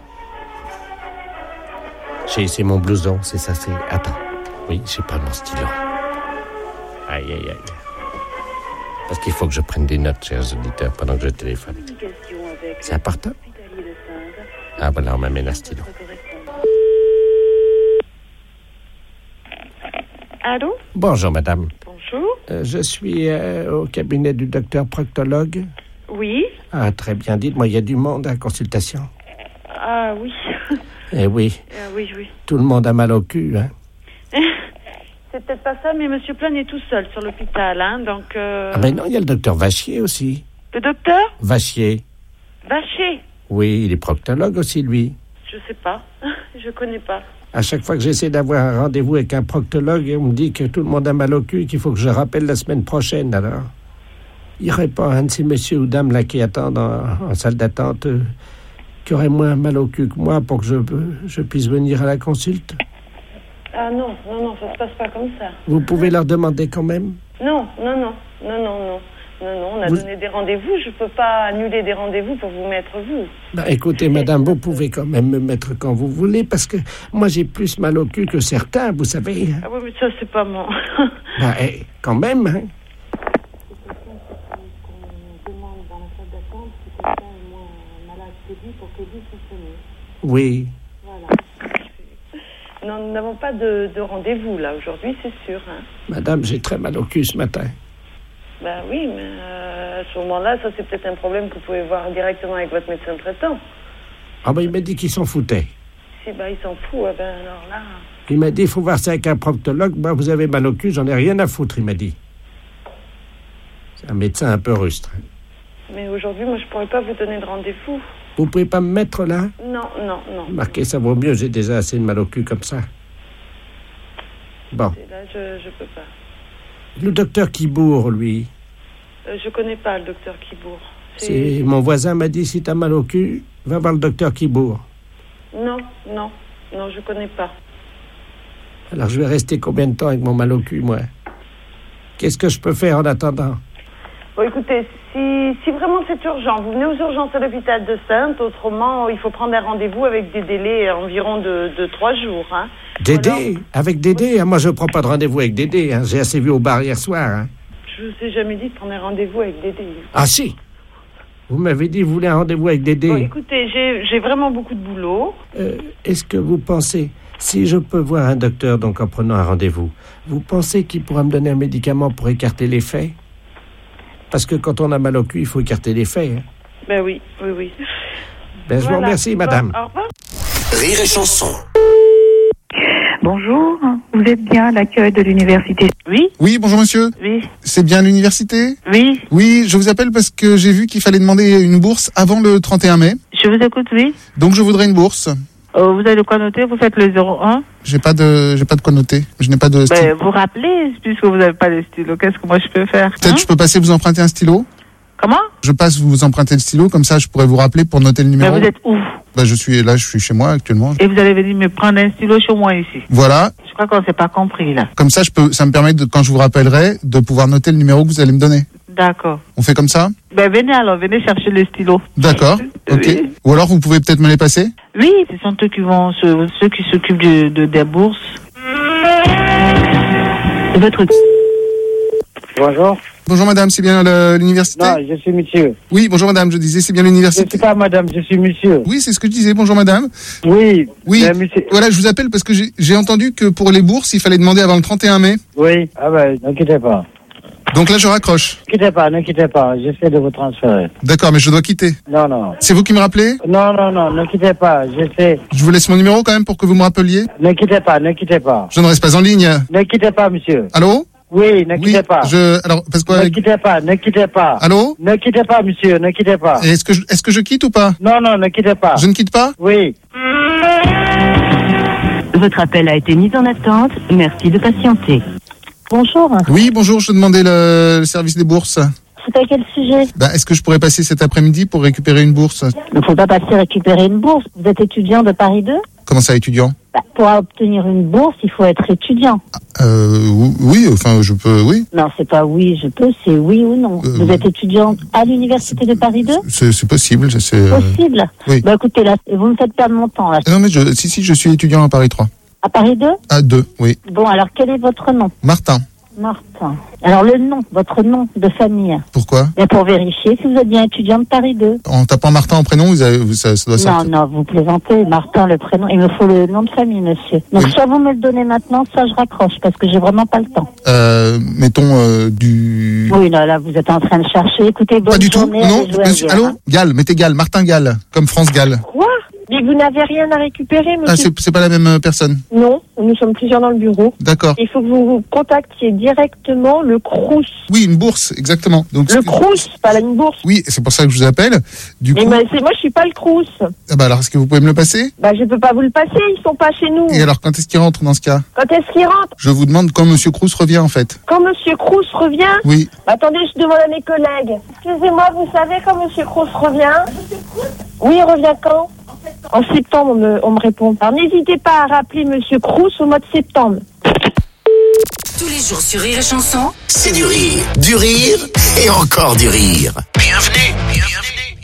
[SPEAKER 6] J'ai, c'est mon blouson, c'est ça, c'est... Attends. Oui, j'ai pas mon stylo. Aïe, aïe, aïe. Parce qu'il faut que je prenne des notes, chers auditeurs, pendant que je téléphone. C'est important? Ah, voilà, on m'amène un stylo.
[SPEAKER 5] Allô?
[SPEAKER 6] Bonjour, madame.
[SPEAKER 5] Bonjour.
[SPEAKER 6] Euh, je suis euh, au cabinet du docteur proctologue.
[SPEAKER 5] Oui.
[SPEAKER 6] Ah, très bien. Dites-moi, il y a du monde à la consultation?
[SPEAKER 5] Ah, oui.
[SPEAKER 6] Eh oui.
[SPEAKER 5] Ah, oui, oui.
[SPEAKER 6] Tout le monde a mal au cul, hein?
[SPEAKER 5] C'est peut-être pas ça, mais monsieur Plane est tout seul sur l'hôpital, hein, donc... Euh...
[SPEAKER 6] Ah, ben non, il y a le docteur Vachier aussi.
[SPEAKER 5] Le docteur?
[SPEAKER 6] Vachier.
[SPEAKER 5] Vacher?
[SPEAKER 6] Oui, il est proctologue aussi, lui.
[SPEAKER 5] Je sais pas. Je connais pas.
[SPEAKER 6] À chaque fois que j'essaie d'avoir un rendez-vous avec un proctologue, on me dit que tout le monde a mal au cul et qu'il faut que je rappelle la semaine prochaine, alors. Il n'y aurait pas un de ces messieurs ou dames là qui attendent en, en salle d'attente euh, qui aurait moins mal au cul que moi pour que je, je puisse venir à la consulte?
[SPEAKER 5] Ah non, non, non, ça se passe pas comme ça.
[SPEAKER 6] Vous pouvez leur demander quand même?
[SPEAKER 5] Non, non, non, non, non, non. Non, non, on a
[SPEAKER 6] vous...
[SPEAKER 5] donné des rendez-vous. Je peux pas annuler des rendez-vous pour vous mettre vous.
[SPEAKER 6] Ben, écoutez, madame, vous pouvez quand même me mettre quand vous voulez, parce que moi, j'ai plus mal au cul que certains, vous savez.
[SPEAKER 5] Ah oui, mais ça, c'est pas mon...
[SPEAKER 6] Ben, eh, quand même, hein. Oui.
[SPEAKER 5] Voilà. Non, nous n'avons pas de, de rendez-vous, là, aujourd'hui, c'est sûr. Hein.
[SPEAKER 6] Madame, j'ai très mal au cul ce matin.
[SPEAKER 5] Ben oui, mais euh, à ce moment-là, ça, c'est peut-être un problème que vous pouvez voir directement avec votre médecin traitant.
[SPEAKER 6] Ah ben, il m'a dit qu'il s'en foutait.
[SPEAKER 5] Si, ben, il s'en fout, eh ben, alors là...
[SPEAKER 6] Il m'a dit, il faut voir ça avec un proctologue. Moi, vous avez mal au cul, j'en ai rien à foutre, il m'a dit. C'est un médecin un peu rustre.
[SPEAKER 5] Mais aujourd'hui, moi, je pourrais pas vous donner de rendez-vous.
[SPEAKER 6] Vous pouvez pas me mettre là?
[SPEAKER 5] Non, non, non.
[SPEAKER 6] Marquez, ça vaut mieux, j'ai déjà assez de mal au cul comme ça. Bon.
[SPEAKER 5] Et là, je, je peux pas.
[SPEAKER 6] Le docteur Kibourg, lui.
[SPEAKER 5] Euh, je connais pas le docteur Kibourg.
[SPEAKER 6] C'est... C'est... Mon voisin m'a dit, si t'as mal au cul, va voir le docteur Kibourg.
[SPEAKER 5] Non, non, non, je connais pas.
[SPEAKER 6] Alors je vais rester combien de temps avec mon mal au cul, moi? Qu'est-ce que je peux faire en attendant?
[SPEAKER 5] Bon, écoutez, si, si vraiment c'est urgent, vous venez aux urgences à l'hôpital de Saintes. Autrement, il faut prendre un rendez-vous avec des délais environ de, de trois jours. Hein.
[SPEAKER 6] Dédé?
[SPEAKER 5] Alors...
[SPEAKER 6] Avec Dédé? Moi, je prends pas de rendez-vous avec Dédé. Hein. J'ai assez vu au bar hier soir. Hein.
[SPEAKER 5] Je vous ai jamais dit de prendre un rendez-vous avec Dédé.
[SPEAKER 6] Ah si! Vous m'avez dit que vous voulez un rendez-vous avec Dédé.
[SPEAKER 5] Bon, écoutez, j'ai, j'ai vraiment beaucoup de boulot.
[SPEAKER 6] Euh, est-ce que vous pensez, si je peux voir un docteur donc en prenant un rendez-vous, vous pensez qu'il pourra me donner un médicament pour écarter les faits? Parce que quand on a mal au cul, il faut écarter les faits. Hein.
[SPEAKER 5] Ben oui, oui, oui.
[SPEAKER 6] Ben, je voilà. vous remercie, madame.
[SPEAKER 5] Bon, au revoir.
[SPEAKER 4] Rire et Chanson.
[SPEAKER 19] Bonjour, vous êtes bien à l'accueil de l'université?
[SPEAKER 20] Oui.
[SPEAKER 1] Oui, bonjour monsieur.
[SPEAKER 20] Oui.
[SPEAKER 1] C'est bien l'université?
[SPEAKER 20] Oui.
[SPEAKER 1] Oui, je vous appelle parce que j'ai vu qu'il fallait demander une bourse avant le trente et un mai.
[SPEAKER 20] Je vous écoute, oui.
[SPEAKER 1] Donc je voudrais une bourse.
[SPEAKER 20] Euh, vous avez de quoi noter? Vous faites le zéro un?
[SPEAKER 1] J'ai pas de, j'ai pas de quoi noter. Je n'ai pas de stylo.
[SPEAKER 20] Ben, vous rappelez, puisque vous n'avez pas de stylo. Qu'est-ce que moi je peux faire?
[SPEAKER 1] Peut-être hein? Je peux passer vous emprunter un stylo?
[SPEAKER 20] Comment?
[SPEAKER 1] Je passe vous emprunter le stylo, comme ça je pourrais vous rappeler pour noter le numéro.
[SPEAKER 20] Mais vous êtes où?
[SPEAKER 1] Bah, je suis là, je suis chez moi actuellement.
[SPEAKER 20] Et vous allez venir me prendre un stylo chez moi ici.
[SPEAKER 1] Voilà.
[SPEAKER 20] Je crois qu'on s'est pas compris, là.
[SPEAKER 1] Comme ça, je peux, ça me permet de, quand je vous rappellerai, de pouvoir noter le numéro que vous allez me donner.
[SPEAKER 20] D'accord.
[SPEAKER 1] On fait comme ça?
[SPEAKER 20] Ben, venez alors, venez chercher le stylo.
[SPEAKER 1] D'accord. Ok.
[SPEAKER 20] Oui.
[SPEAKER 1] Ou alors, vous pouvez peut-être me les passer?
[SPEAKER 20] Oui, ce sont eux qui vont, ceux, ceux qui s'occupent de, de, des bourses. Votre...
[SPEAKER 21] Bonjour.
[SPEAKER 1] Bonjour madame, c'est bien le- l'université?
[SPEAKER 21] Non, je suis monsieur.
[SPEAKER 1] Oui, bonjour madame, je disais, c'est bien l'université?
[SPEAKER 21] Je suis pas madame, je suis monsieur.
[SPEAKER 1] Oui, c'est ce que je disais, bonjour madame.
[SPEAKER 21] Oui.
[SPEAKER 1] Oui,
[SPEAKER 21] mais monsieur...
[SPEAKER 1] voilà, je vous appelle parce que j'ai j'ai entendu que pour les bourses, il fallait demander avant le trente et un mai.
[SPEAKER 21] Oui. Ah ben, ne quittez pas.
[SPEAKER 1] Donc là, je raccroche.
[SPEAKER 21] Ne quittez pas, ne quittez pas. J'essaie de vous transférer.
[SPEAKER 1] D'accord, mais je dois quitter.
[SPEAKER 21] Non, non.
[SPEAKER 1] C'est vous qui me rappelez?
[SPEAKER 21] Non, non, non, ne quittez pas. J'essaie.
[SPEAKER 1] Je vous laisse mon numéro quand même pour que vous me rappeliez.
[SPEAKER 21] Ne quittez pas, ne quittez pas.
[SPEAKER 1] Je ne reste pas en ligne.
[SPEAKER 21] Ne quittez pas, monsieur.
[SPEAKER 1] Allô?
[SPEAKER 21] Oui, ne quittez pas.
[SPEAKER 1] Je, alors, parce que...
[SPEAKER 21] Ne quittez pas, ne quittez pas.
[SPEAKER 1] Allô?
[SPEAKER 21] Ne quittez pas, monsieur, ne quittez pas.
[SPEAKER 1] Et Est-ce que, je, est-ce que je quitte ou pas?
[SPEAKER 21] Non, non, ne quittez pas.
[SPEAKER 1] Je ne quitte pas?
[SPEAKER 21] Oui.
[SPEAKER 22] Votre appel a été mis en attente. Merci de patienter.
[SPEAKER 13] Bonjour.
[SPEAKER 1] Oui, bonjour, je demandais le, le service des bourses.
[SPEAKER 13] C'est à quel sujet?
[SPEAKER 1] Bah, est-ce que je pourrais passer cet après-midi pour récupérer une bourse?
[SPEAKER 13] Il ne faut pas passer récupérer une bourse. Vous êtes étudiant de Paris deux?
[SPEAKER 1] Comment ça, étudiant?
[SPEAKER 13] Bah, pour obtenir une bourse, il faut être étudiant.
[SPEAKER 1] Euh, oui, enfin, je peux, oui.
[SPEAKER 13] Non, c'est pas oui, je peux, c'est oui ou non.
[SPEAKER 1] Euh,
[SPEAKER 13] Vous êtes étudiant à l'université de Paris deux?
[SPEAKER 1] C'est, c'est possible, c'est... euh,
[SPEAKER 13] Possible?
[SPEAKER 1] oui.
[SPEAKER 13] Bah écoutez, là, vous me faites perdre mon temps, là.
[SPEAKER 1] Non, mais je, si, si, je suis étudiant à Paris trois.
[SPEAKER 13] À Paris deux?
[SPEAKER 1] À deux, oui.
[SPEAKER 13] Bon, alors quel est votre nom?
[SPEAKER 1] Martin.
[SPEAKER 13] Martin. Alors le nom, votre nom de famille.
[SPEAKER 1] Pourquoi?
[SPEAKER 13] Mais pour vérifier si vous êtes bien étudiant de Paris deux.
[SPEAKER 1] En tapant Martin en prénom, vous avez, vous- ça, ça doit
[SPEAKER 13] Non,
[SPEAKER 1] sortir.
[SPEAKER 13] non, vous plaisantez. Martin, le prénom. Il me faut le nom de famille, monsieur. Donc, soit vous me le donnez maintenant, soit je raccroche, parce que j'ai vraiment pas le temps.
[SPEAKER 1] Euh, mettons euh, du...
[SPEAKER 13] Oui, là, là, vous êtes en train de chercher. Écoutez, bonne
[SPEAKER 1] Pas du tout,
[SPEAKER 13] journée.
[SPEAKER 1] non.
[SPEAKER 13] allez jouer
[SPEAKER 1] Monsieur,
[SPEAKER 13] ailleurs,
[SPEAKER 1] allô?
[SPEAKER 13] hein.
[SPEAKER 1] Gall, mettez Gall, Martin Gall, comme France Gall.
[SPEAKER 13] Quoi? Mais vous n'avez rien à récupérer, monsieur?
[SPEAKER 1] Ah, c'est, c'est pas la même euh, personne.
[SPEAKER 13] Non, nous sommes plusieurs dans le bureau.
[SPEAKER 1] D'accord.
[SPEAKER 13] Il faut que vous vous contactiez directement le Crous.
[SPEAKER 1] Oui, une bourse, exactement. Donc,
[SPEAKER 13] Le
[SPEAKER 1] ce que-
[SPEAKER 13] Crous, pas une bourse.
[SPEAKER 1] Oui, c'est pour ça que je vous appelle. Du
[SPEAKER 13] Mais
[SPEAKER 1] coup,
[SPEAKER 13] moi, c'est- moi, je suis pas le Crous.
[SPEAKER 1] ah bah alors, est-ce que vous pouvez me le passer?
[SPEAKER 13] Bah, je peux pas vous le passer, ils sont pas chez nous.
[SPEAKER 1] Et alors, quand est-ce qu'il rentre dans ce cas?
[SPEAKER 13] Quand est-ce qu'il rentre?
[SPEAKER 1] Je vous demande quand Monsieur Crous revient, en fait.
[SPEAKER 13] Quand Monsieur Crous revient?
[SPEAKER 1] Oui.
[SPEAKER 13] Attendez, je demande à mes collègues. Excusez-moi, vous savez quand Monsieur Crous revient? Oui, il revient quand? En septembre, on me, on me répond. Alors n'hésitez pas à rappeler Monsieur Crous au mois de septembre.
[SPEAKER 3] Tous les jours sur Rire et Chanson.
[SPEAKER 4] C'est du rire, du rire et encore du rire. Bienvenue, bienvenue,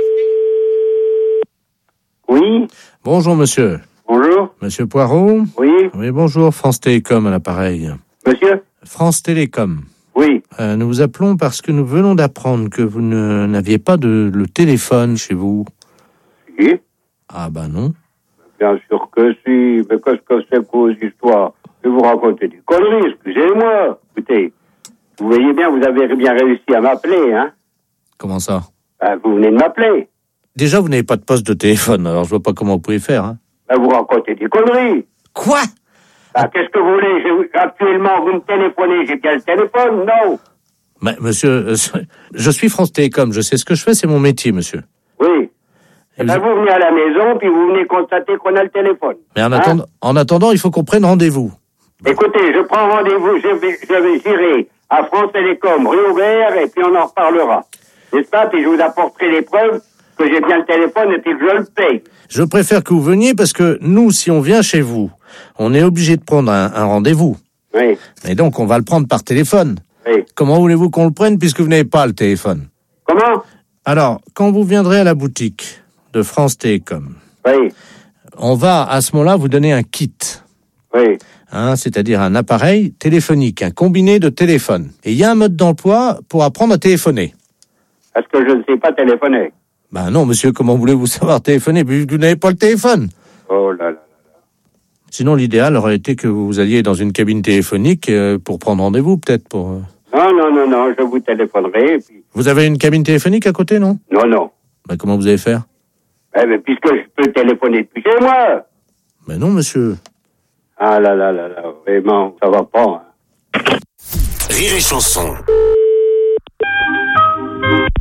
[SPEAKER 4] bienvenue.
[SPEAKER 6] Oui. Bonjour, monsieur.
[SPEAKER 21] Bonjour.
[SPEAKER 6] Monsieur Poirot.
[SPEAKER 21] Oui.
[SPEAKER 6] Oui, bonjour, France Télécom à l'appareil.
[SPEAKER 21] Monsieur?
[SPEAKER 6] France Télécom.
[SPEAKER 21] Oui.
[SPEAKER 6] Euh, nous vous appelons parce que nous venons d'apprendre que vous ne, n'aviez pas de le téléphone chez vous.
[SPEAKER 21] Si.
[SPEAKER 6] Ah bah non.
[SPEAKER 21] Bien sûr que si, mais qu'est-ce que c'est que vos histoires? Je vais vous raconter des conneries, excusez-moi. Écoutez, vous voyez bien, vous avez bien réussi à m'appeler, hein?
[SPEAKER 6] Comment ça?
[SPEAKER 21] Ben, vous venez de m'appeler.
[SPEAKER 6] Déjà, vous n'avez pas de poste de téléphone, alors je vois pas comment vous pouvez faire. Hein.
[SPEAKER 21] Ben, vous racontez des conneries.
[SPEAKER 6] Quoi?
[SPEAKER 21] Ben, qu'est-ce que vous voulez? Je- actuellement, vous me téléphonez, j'ai bien le téléphone, non?
[SPEAKER 6] Mais, monsieur, euh, je suis France Télécom, je sais ce que je fais, c'est mon métier, monsieur.
[SPEAKER 21] Oui. Eh ben, vous venez à la maison, puis vous venez constater qu'on a le téléphone.
[SPEAKER 6] Mais en,
[SPEAKER 21] Hein?
[SPEAKER 6] attendant, en attendant, il faut qu'on prenne rendez-vous.
[SPEAKER 21] Écoutez, je prends rendez-vous, je vais, je vais j'irai à France Télécom, rue Aubert, et puis on en reparlera. N'est-ce pas? Puis je vous apporterai les preuves que j'ai bien le téléphone et puis que je le paye.
[SPEAKER 6] Je préfère que vous veniez parce que nous, si on vient chez vous, on est obligé de prendre un, un rendez-vous.
[SPEAKER 21] Oui.
[SPEAKER 6] Et donc, on va le prendre par téléphone.
[SPEAKER 21] Oui.
[SPEAKER 6] Comment voulez-vous qu'on le prenne puisque vous n'avez pas le téléphone?
[SPEAKER 21] Comment?
[SPEAKER 6] Alors, quand vous viendrez à la boutique de France Télécom,
[SPEAKER 21] oui.
[SPEAKER 6] on va à ce moment-là vous donner un kit.
[SPEAKER 21] Oui.
[SPEAKER 6] Hein, c'est-à-dire un appareil téléphonique, un combiné de téléphone. Et il y a un mode d'emploi pour apprendre à téléphoner.
[SPEAKER 21] Est-ce que je ne sais pas téléphoner?
[SPEAKER 6] Ben non, monsieur, comment voulez-vous savoir téléphoner puisque vous n'avez pas le téléphone?
[SPEAKER 21] Oh là là.
[SPEAKER 6] Sinon, l'idéal aurait été que vous alliez dans une cabine téléphonique euh, pour prendre rendez-vous, peut-être. Pour. euh.
[SPEAKER 21] Non, non, non, non, je vous téléphonerai, et puis...
[SPEAKER 6] Vous avez une cabine téléphonique à côté, non?
[SPEAKER 21] Non, non.
[SPEAKER 6] Ben, comment vous allez faire?
[SPEAKER 21] Eh ben, puisque je peux téléphoner depuis chez moi.
[SPEAKER 6] Ben non, monsieur.
[SPEAKER 21] Ah là là là là, vraiment, ça va pas. Hein.
[SPEAKER 4] Rire et Chanson.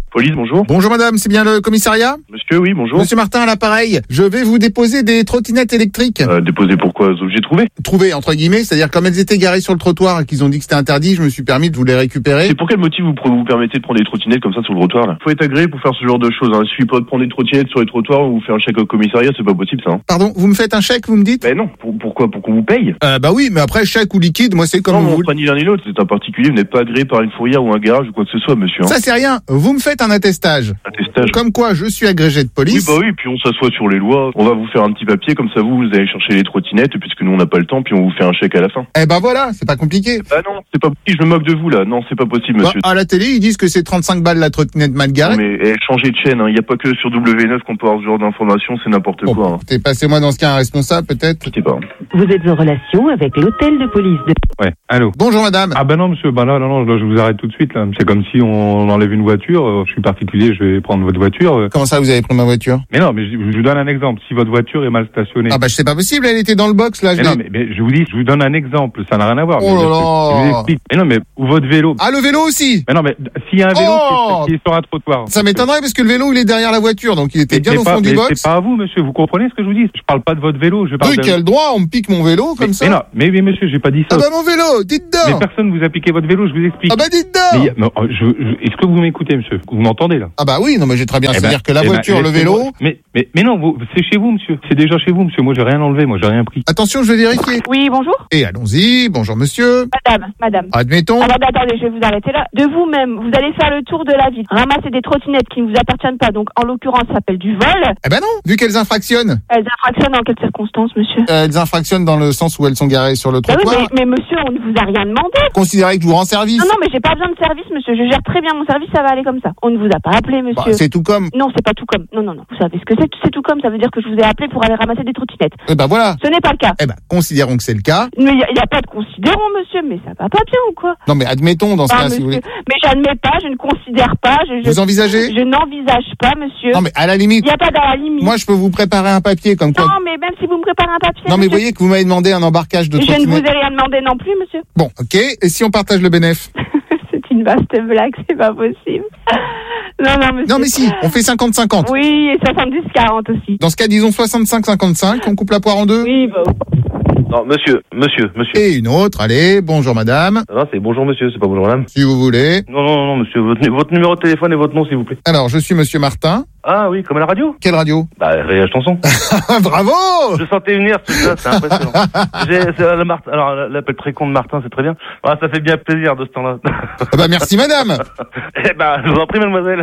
[SPEAKER 7] Police, bonjour.
[SPEAKER 1] Bonjour madame, c'est bien le commissariat ?
[SPEAKER 7] Monsieur, oui, bonjour.
[SPEAKER 1] Monsieur Martin à l'appareil, je vais vous déposer des trottinettes électriques.
[SPEAKER 7] Euh, déposer pourquoi ? J'ai trouvé.
[SPEAKER 1] Trouvé, entre guillemets, c'est-à-dire comme elles étaient garées sur le trottoir et qu'ils ont dit que c'était interdit, je me suis permis de vous les récupérer.
[SPEAKER 7] C'est pour quel motif vous vous permettez de prendre des trottinettes comme ça sur le trottoir là ? Faut être agréé pour faire ce genre de choses. Hein. Il suffit pas de prendre des trottinettes sur les trottoirs ou vous faire un chèque au commissariat, c'est pas possible ça. Hein.
[SPEAKER 1] Pardon, vous me faites un chèque, vous me dites ?
[SPEAKER 7] Ben non, pour, pourquoi ? Pour qu'on vous paye ?
[SPEAKER 1] euh, Bah oui, mais après chèque ou liquide, moi c'est comme
[SPEAKER 7] non,
[SPEAKER 1] vous
[SPEAKER 7] Non,
[SPEAKER 1] voulez.
[SPEAKER 7] pas ni l'un ni l'autre, c'est un particulier, vous n'êtes pas agréé par une fourrière ou un garage ou quoi que ce soit, monsieur. Hein.
[SPEAKER 1] Ça c'est rien, vous me faites un attestage.
[SPEAKER 7] Attestage.
[SPEAKER 1] Comme quoi je suis agrégé de police.
[SPEAKER 7] Oui, bah oui, puis on s'assoit sur les lois, on va vous faire un petit papier, comme ça vous, vous allez chercher les trottinettes, puisque nous on n'a pas le temps, puis on vous fait un chèque à la fin.
[SPEAKER 1] Eh ben voilà, c'est pas compliqué.
[SPEAKER 7] Bah non, c'est pas possible, je me moque de vous là, non, c'est pas possible, monsieur.
[SPEAKER 1] Bah, à la télé, ils disent que c'est trente-cinq balles la trottinette mal garée.
[SPEAKER 7] Non, mais eh, changez de chaîne, il hein. n'y a pas que sur W neuf qu'on peut avoir ce genre d'informations, c'est n'importe
[SPEAKER 1] bon,
[SPEAKER 7] quoi. Hein.
[SPEAKER 1] T'es passé-moi dans ce cas un responsable peut-être ?
[SPEAKER 7] Je sais pas.
[SPEAKER 22] Vous êtes en relation avec l'hôtel de police de...
[SPEAKER 10] Ouais, allô.
[SPEAKER 1] Bonjour madame.
[SPEAKER 10] Ah bah non monsieur, bah là, non, non, là, je vous arrête tout de suite là. C'est comme si on enlève une voiture, euh, je suis particulier, je vais prendre votre voiture.
[SPEAKER 1] Comment ça vous avez pris ma voiture ?
[SPEAKER 10] Mais non, mais je, je vous donne un exemple, si votre voiture est mal stationnée.
[SPEAKER 1] Ah bah c'est pas possible, elle était dans le box là. Je
[SPEAKER 10] mais non, mais, mais je vous dis, je vous donne un exemple, ça n'a rien à voir.
[SPEAKER 1] Oh
[SPEAKER 10] mais,
[SPEAKER 1] là
[SPEAKER 10] je,
[SPEAKER 1] là.
[SPEAKER 10] je vous explique. Mais non, mais ou votre vélo.
[SPEAKER 1] Ah le vélo aussi.
[SPEAKER 10] Mais non, mais s'il y a un vélo
[SPEAKER 1] oh
[SPEAKER 10] qui, est, qui est sur un trottoir.
[SPEAKER 1] Ça m'étonnerait parce que le vélo il est derrière la voiture, donc il était
[SPEAKER 10] mais,
[SPEAKER 1] bien
[SPEAKER 10] mais
[SPEAKER 1] au
[SPEAKER 10] pas,
[SPEAKER 1] fond du
[SPEAKER 10] mais
[SPEAKER 1] box.
[SPEAKER 10] C'est pas à vous monsieur, vous comprenez ce que je vous dis ? Je parle pas de votre vélo, je parle
[SPEAKER 1] oui,
[SPEAKER 10] de...
[SPEAKER 1] quel droit, on me pique mon vélo comme
[SPEAKER 10] mais,
[SPEAKER 1] ça.
[SPEAKER 10] Mais non, mais, mais monsieur, j'ai pas dit ça.
[SPEAKER 1] Ah bah mon vélo, dites donc.
[SPEAKER 10] Mais personne vous a piqué votre vélo, je vous explique.
[SPEAKER 1] Ah bah dites donc.
[SPEAKER 10] Mais, mais, je, je, est-ce que vous m'écoutez monsieur ? Vous m'entendez là ?
[SPEAKER 1] Ah bah oui, non mais j'ai très bien,
[SPEAKER 10] eh
[SPEAKER 1] c'est-à-dire
[SPEAKER 10] ben,
[SPEAKER 1] que la
[SPEAKER 10] eh
[SPEAKER 1] voiture,
[SPEAKER 10] ben,
[SPEAKER 1] le vélo...
[SPEAKER 10] Mais, mais, mais non, vous, c'est chez vous monsieur, c'est déjà chez vous monsieur, moi j'ai rien enlevé, moi j'ai rien pris.
[SPEAKER 1] Attention, je vais vérifier.
[SPEAKER 12] Oui, bonjour.
[SPEAKER 1] Et allons-y, bonjour monsieur.
[SPEAKER 12] Madame, madame.
[SPEAKER 1] Admettons.
[SPEAKER 12] Alors, attendez, je vais vous arrêter là. De vous-même, vous allez faire le tour de la ville, ramasser des trottinettes qui ne vous appartiennent pas, donc en l'occurrence ça s'appelle du vol.
[SPEAKER 1] Eh ben non, vu qu'elles infractionnent.
[SPEAKER 12] Elles infractionnent en quelles circonstances, monsieur ?
[SPEAKER 1] euh, Elles infractionnent dans le sens où elles sont garées sur le
[SPEAKER 12] bah
[SPEAKER 1] trottoir.
[SPEAKER 12] oui, mais, mais monsieur, on ne vous a rien demandé.
[SPEAKER 1] Considérez que je vous rends service.
[SPEAKER 12] Non, non, mais j'ai pas besoin de service, monsieur. Je gère très bien mon service, ça va aller comme ça. On ne vous a pas appelé, monsieur.
[SPEAKER 1] Bah, c'est tout comme.
[SPEAKER 12] Non, c'est pas tout comme. Non, non, non. Vous savez ce que c'est ? C'est tout comme. Ça veut dire que je vous ai appelé pour aller ramasser des trottinettes.
[SPEAKER 1] Eh ben voilà.
[SPEAKER 12] Ce n'est pas le cas.
[SPEAKER 1] Eh ben, considérons que c'est le cas.
[SPEAKER 12] Mais il n'y a, a pas de considérons, monsieur. Mais ça va pas bien ou quoi ?
[SPEAKER 1] Non, mais admettons dans ce
[SPEAKER 12] ah,
[SPEAKER 1] cas, si vous voulez.
[SPEAKER 12] Mais j'admets pas, je ne considère pas. Je, je,
[SPEAKER 1] vous envisagez ?
[SPEAKER 12] Je n'envisage pas, monsieur.
[SPEAKER 1] Non, mais à la limite.
[SPEAKER 12] Il n'y a pas dans la limite.
[SPEAKER 1] Moi, je peux vous préparer un papier comme quoi.
[SPEAKER 12] Non, mais même si vous me préparez un papier.
[SPEAKER 1] Non, mais
[SPEAKER 12] monsieur...
[SPEAKER 1] voyez que vous m'avez demandé un embarquage de trottinette.
[SPEAKER 12] Je ne vous ai rien demandé non plus, monsieur.
[SPEAKER 1] Bon, ok. Et si on partage le bénéf ?
[SPEAKER 12] C'est une vaste blague, c'est pas possible. Non, non, monsieur.
[SPEAKER 1] Non, mais si, on fait cinquante cinquante.
[SPEAKER 12] Oui, et soixante-dix quarante aussi.
[SPEAKER 1] Dans ce cas, disons soixante-cinq cinquante-cinq, on coupe la poire en deux.
[SPEAKER 12] Oui, bah.
[SPEAKER 7] Non, monsieur, monsieur, monsieur.
[SPEAKER 1] Et une autre, allez, bonjour madame.
[SPEAKER 7] Non, c'est bonjour monsieur, c'est pas bonjour madame.
[SPEAKER 1] Si vous voulez.
[SPEAKER 7] Non, non, non, monsieur, votre, votre numéro de téléphone et votre nom, s'il vous plaît.
[SPEAKER 1] Alors, je suis monsieur Martin.
[SPEAKER 7] Ah oui, comme à la radio.
[SPEAKER 1] Quelle radio ?
[SPEAKER 7] Bah, Rire et Chanson.
[SPEAKER 1] Bravo.
[SPEAKER 7] Je sentais venir tout ça, c'est impressionnant. J'ai, c'est, le Martin, alors, l'appel très con de Martin, c'est très bien. Ah, ça fait bien plaisir de ce temps-là.
[SPEAKER 1] Ah bah, merci madame.
[SPEAKER 7] Eh bah, je vous en prie, mademoiselle.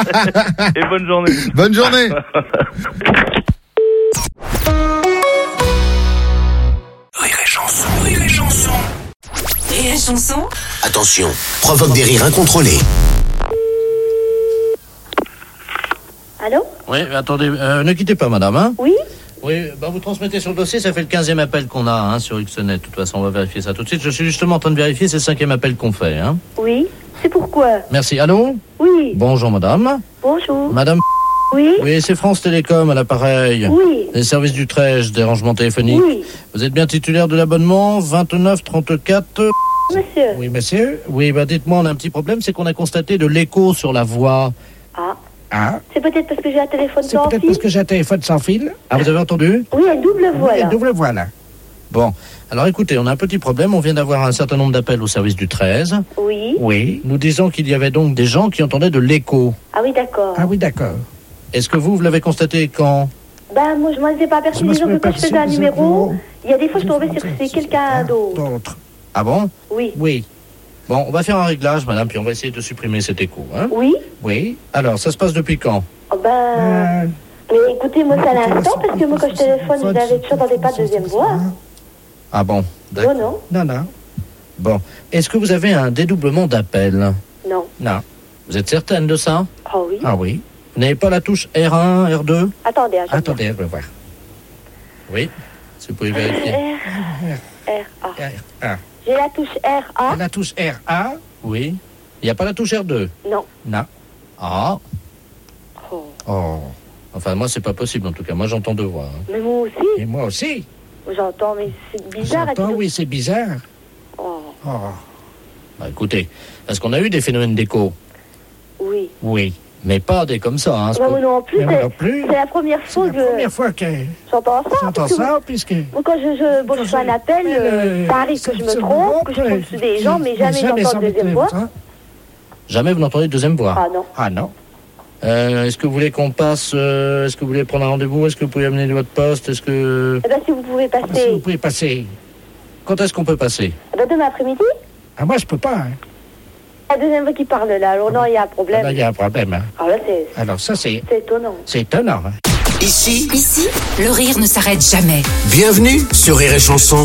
[SPEAKER 7] Et bonne journée.
[SPEAKER 1] Bonne journée.
[SPEAKER 4] Rire et Chanson, Rire et Chanson.
[SPEAKER 3] Rire et Chanson.
[SPEAKER 4] Attention, provoque des rires incontrôlés.
[SPEAKER 9] Allô ?
[SPEAKER 6] Oui, attendez, euh, ne quittez pas, madame. Hein
[SPEAKER 9] Oui ?
[SPEAKER 6] Oui, bah vous transmettez sur le dossier, ça fait le quinzième appel qu'on a hein, sur Xnet. De toute façon, on va vérifier ça tout de suite. Je suis justement en train de vérifier, c'est le cinquième appel qu'on fait. Hein.
[SPEAKER 9] Oui, c'est pourquoi ?
[SPEAKER 6] Merci. Allô ?
[SPEAKER 9] Oui.
[SPEAKER 6] Bonjour, madame.
[SPEAKER 9] Bonjour.
[SPEAKER 6] Madame.
[SPEAKER 9] Oui.
[SPEAKER 6] Oui, c'est France Télécom à l'appareil.
[SPEAKER 9] Oui.
[SPEAKER 6] Les services du treize, des rangements téléphoniques.
[SPEAKER 9] Oui.
[SPEAKER 6] Vous êtes bien titulaire de l'abonnement vingt-neuf trente-quatre.
[SPEAKER 9] Monsieur.
[SPEAKER 6] Oui, monsieur. Oui, bah dites-moi, on a un petit problème, c'est qu'on a constaté de l'écho sur la voix.
[SPEAKER 9] Ah.
[SPEAKER 6] Ah.
[SPEAKER 9] C'est peut-être parce que j'ai un téléphone
[SPEAKER 6] C'est
[SPEAKER 9] sans
[SPEAKER 6] peut-être
[SPEAKER 9] fil.
[SPEAKER 6] parce que j'ai un téléphone sans fil. Ah, vous avez entendu ?
[SPEAKER 9] Oui, une double voix,
[SPEAKER 6] Oui,
[SPEAKER 9] là.
[SPEAKER 6] une double voix, là. Bon, alors écoutez, on a un petit problème. On vient d'avoir un certain nombre d'appels au service du treize.
[SPEAKER 9] Oui.
[SPEAKER 6] Oui. Nous disons qu'il y avait donc des gens qui entendaient de l'écho.
[SPEAKER 9] Ah oui, d'accord.
[SPEAKER 6] Ah oui, d'accord. Est-ce que vous, vous l'avez constaté quand ?
[SPEAKER 9] Ben, moi, je m'en étais pas aperçu.
[SPEAKER 6] Je me
[SPEAKER 9] Disons
[SPEAKER 6] suis
[SPEAKER 9] que quand je
[SPEAKER 6] aperçu
[SPEAKER 9] faisais un
[SPEAKER 6] des
[SPEAKER 9] numéro,
[SPEAKER 6] numéros.
[SPEAKER 9] il y a des fois, je tombais sur que c'est quelqu'un d'autre.
[SPEAKER 6] D'autres. Ah bon ?
[SPEAKER 9] Oui.
[SPEAKER 6] Oui. Bon, on va faire un réglage, madame, puis on va essayer de supprimer cet écho. Hein ?
[SPEAKER 9] Oui.
[SPEAKER 6] Oui. Alors, ça se passe depuis quand ?
[SPEAKER 9] Oh, ben... Mais écoutez, moi, c'est à l'instant, parce que moi, quand je téléphone, vous avez toujours dans des pas de deuxième voix.
[SPEAKER 6] Ah bon ?
[SPEAKER 9] Non, non.
[SPEAKER 6] Non, non. Bon. Est-ce que vous avez un dédoublement d'appel ?
[SPEAKER 9] Non.
[SPEAKER 6] Non. Vous êtes certaine de ça ?
[SPEAKER 9] Ah oui.
[SPEAKER 6] Ah oui. Vous n'avez pas la touche R un, R deux ?
[SPEAKER 9] Attendez, attendez.
[SPEAKER 6] Attendez, je vais voir. Oui, si vous pouvez vérifier.
[SPEAKER 9] R, R, A.
[SPEAKER 6] Ah.
[SPEAKER 9] J'ai la touche R, A.
[SPEAKER 6] La touche R A ? Oui. Il n'y a pas la touche R deux ?
[SPEAKER 9] Non.
[SPEAKER 6] Non. Ah.
[SPEAKER 9] Oh.
[SPEAKER 6] Oh. Enfin, moi, c'est pas possible, en tout cas. Moi, j'entends deux voix. hein.
[SPEAKER 9] Mais moi aussi.
[SPEAKER 6] Et moi aussi.
[SPEAKER 9] J'entends, mais c'est bizarre.
[SPEAKER 6] J'entends, oui, c'est bizarre.
[SPEAKER 9] Oh.
[SPEAKER 6] Oh. Bah, écoutez, est-ce qu'on a eu des phénomènes d'écho ?
[SPEAKER 9] Oui.
[SPEAKER 6] Oui. Mais pas des comme ça, hein.
[SPEAKER 13] Bah, moi non plus,
[SPEAKER 11] Mais moi
[SPEAKER 13] c'est
[SPEAKER 11] non plus.
[SPEAKER 13] c'est la première fois que
[SPEAKER 11] La première fois que
[SPEAKER 13] j'entends ça.
[SPEAKER 11] j'entends
[SPEAKER 13] parce que
[SPEAKER 11] ça,
[SPEAKER 13] moi-
[SPEAKER 11] puisque...
[SPEAKER 13] moi, quand je, je, bon, je fais un appel,
[SPEAKER 11] Mais
[SPEAKER 13] euh,
[SPEAKER 11] le-
[SPEAKER 13] ça arrive que je me
[SPEAKER 11] c'est-
[SPEAKER 13] trompe, que je tombe sur des gens, mais jamais
[SPEAKER 11] jamais
[SPEAKER 13] j'entends
[SPEAKER 11] sans
[SPEAKER 13] de deuxième
[SPEAKER 11] mettre
[SPEAKER 13] voix.
[SPEAKER 11] les- hein.
[SPEAKER 6] Jamais vous n'entendez de deuxième voix.
[SPEAKER 13] Ah non.
[SPEAKER 11] Ah non.
[SPEAKER 6] Euh, est-ce que vous voulez qu'on passe, euh, est-ce que vous voulez prendre un rendez-vous? Est-ce que vous pouvez amener votre poste? Est-ce que...
[SPEAKER 13] Eh ben, si vous pouvez
[SPEAKER 11] Si vous
[SPEAKER 13] passer,
[SPEAKER 11] pouvez passer.
[SPEAKER 6] Quand est-ce qu'on peut passer?
[SPEAKER 13] eh ben, demain après-midi,
[SPEAKER 11] Ah, moi, je peux pas. Hein.
[SPEAKER 13] la deuxième voix qui parle là, alors non, il y a un
[SPEAKER 11] Ah,
[SPEAKER 13] problème.
[SPEAKER 11] là, il y a un problème. Hein.
[SPEAKER 13] Ah là, c'est
[SPEAKER 11] Alors, ça, c'est
[SPEAKER 13] c'est étonnant.
[SPEAKER 11] c'est étonnant. Hein.
[SPEAKER 4] Ici,
[SPEAKER 3] Ici, le rire ne s'arrête jamais.
[SPEAKER 4] bienvenue sur Rire et Chanson.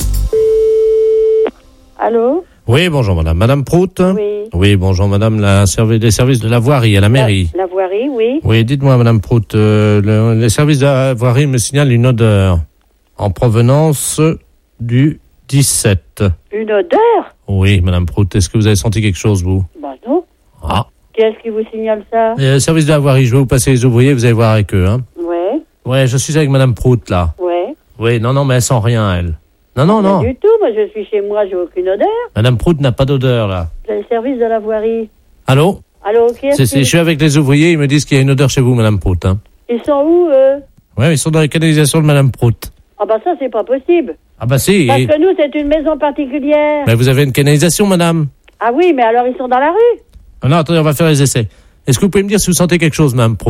[SPEAKER 13] Allô?
[SPEAKER 6] Oui, bonjour madame. Madame Prout?
[SPEAKER 13] Oui.
[SPEAKER 6] Oui, bonjour madame, la servi- les services de la voirie à la mairie.
[SPEAKER 13] La voirie, oui.
[SPEAKER 6] Oui, dites-moi madame Prout, euh, le- les services de la voirie me signalent une odeur en provenance du dix-sept.
[SPEAKER 13] Une odeur?
[SPEAKER 6] Oui, madame Prout, est-ce que vous avez senti quelque chose, vous?
[SPEAKER 13] Bah non.
[SPEAKER 6] Ah.
[SPEAKER 13] Qui est-ce qui vous signale ça?
[SPEAKER 6] Euh, service de la voirie, je vais vous passer les ouvriers, vous allez voir avec eux, hein.
[SPEAKER 13] Ouais,
[SPEAKER 6] Ouais, je suis avec madame Prout, là.
[SPEAKER 13] ouais.
[SPEAKER 6] Oui, non, non, mais elle sent rien, elle. Non, non, non.
[SPEAKER 13] Pas du tout, moi je suis chez moi, j'ai aucune odeur.
[SPEAKER 6] Madame Prout n'a pas d'odeur, là.
[SPEAKER 13] C'est le service de la voirie.
[SPEAKER 6] Allô?
[SPEAKER 13] Allô, qui est-ce
[SPEAKER 6] C'est, c'est,
[SPEAKER 13] qui...
[SPEAKER 6] je suis avec les ouvriers, ils me disent qu'il y a une odeur chez vous, madame Prout, hein.
[SPEAKER 13] Ils sont où, eux?
[SPEAKER 6] Ouais, ils sont dans les canalisations de madame Prout.
[SPEAKER 13] Ah bah ça, c'est pas possible.
[SPEAKER 6] Ah bah si.
[SPEAKER 13] Parce
[SPEAKER 6] et-
[SPEAKER 13] que nous, c'est une maison particulière.
[SPEAKER 6] Mais vous avez une canalisation, madame?
[SPEAKER 13] Ah oui, mais alors ils sont dans la rue.
[SPEAKER 6] Ah non, attendez, on va faire les essais. Est-ce que vous pouvez me dire si vous sentez quelque chose, madame Prout?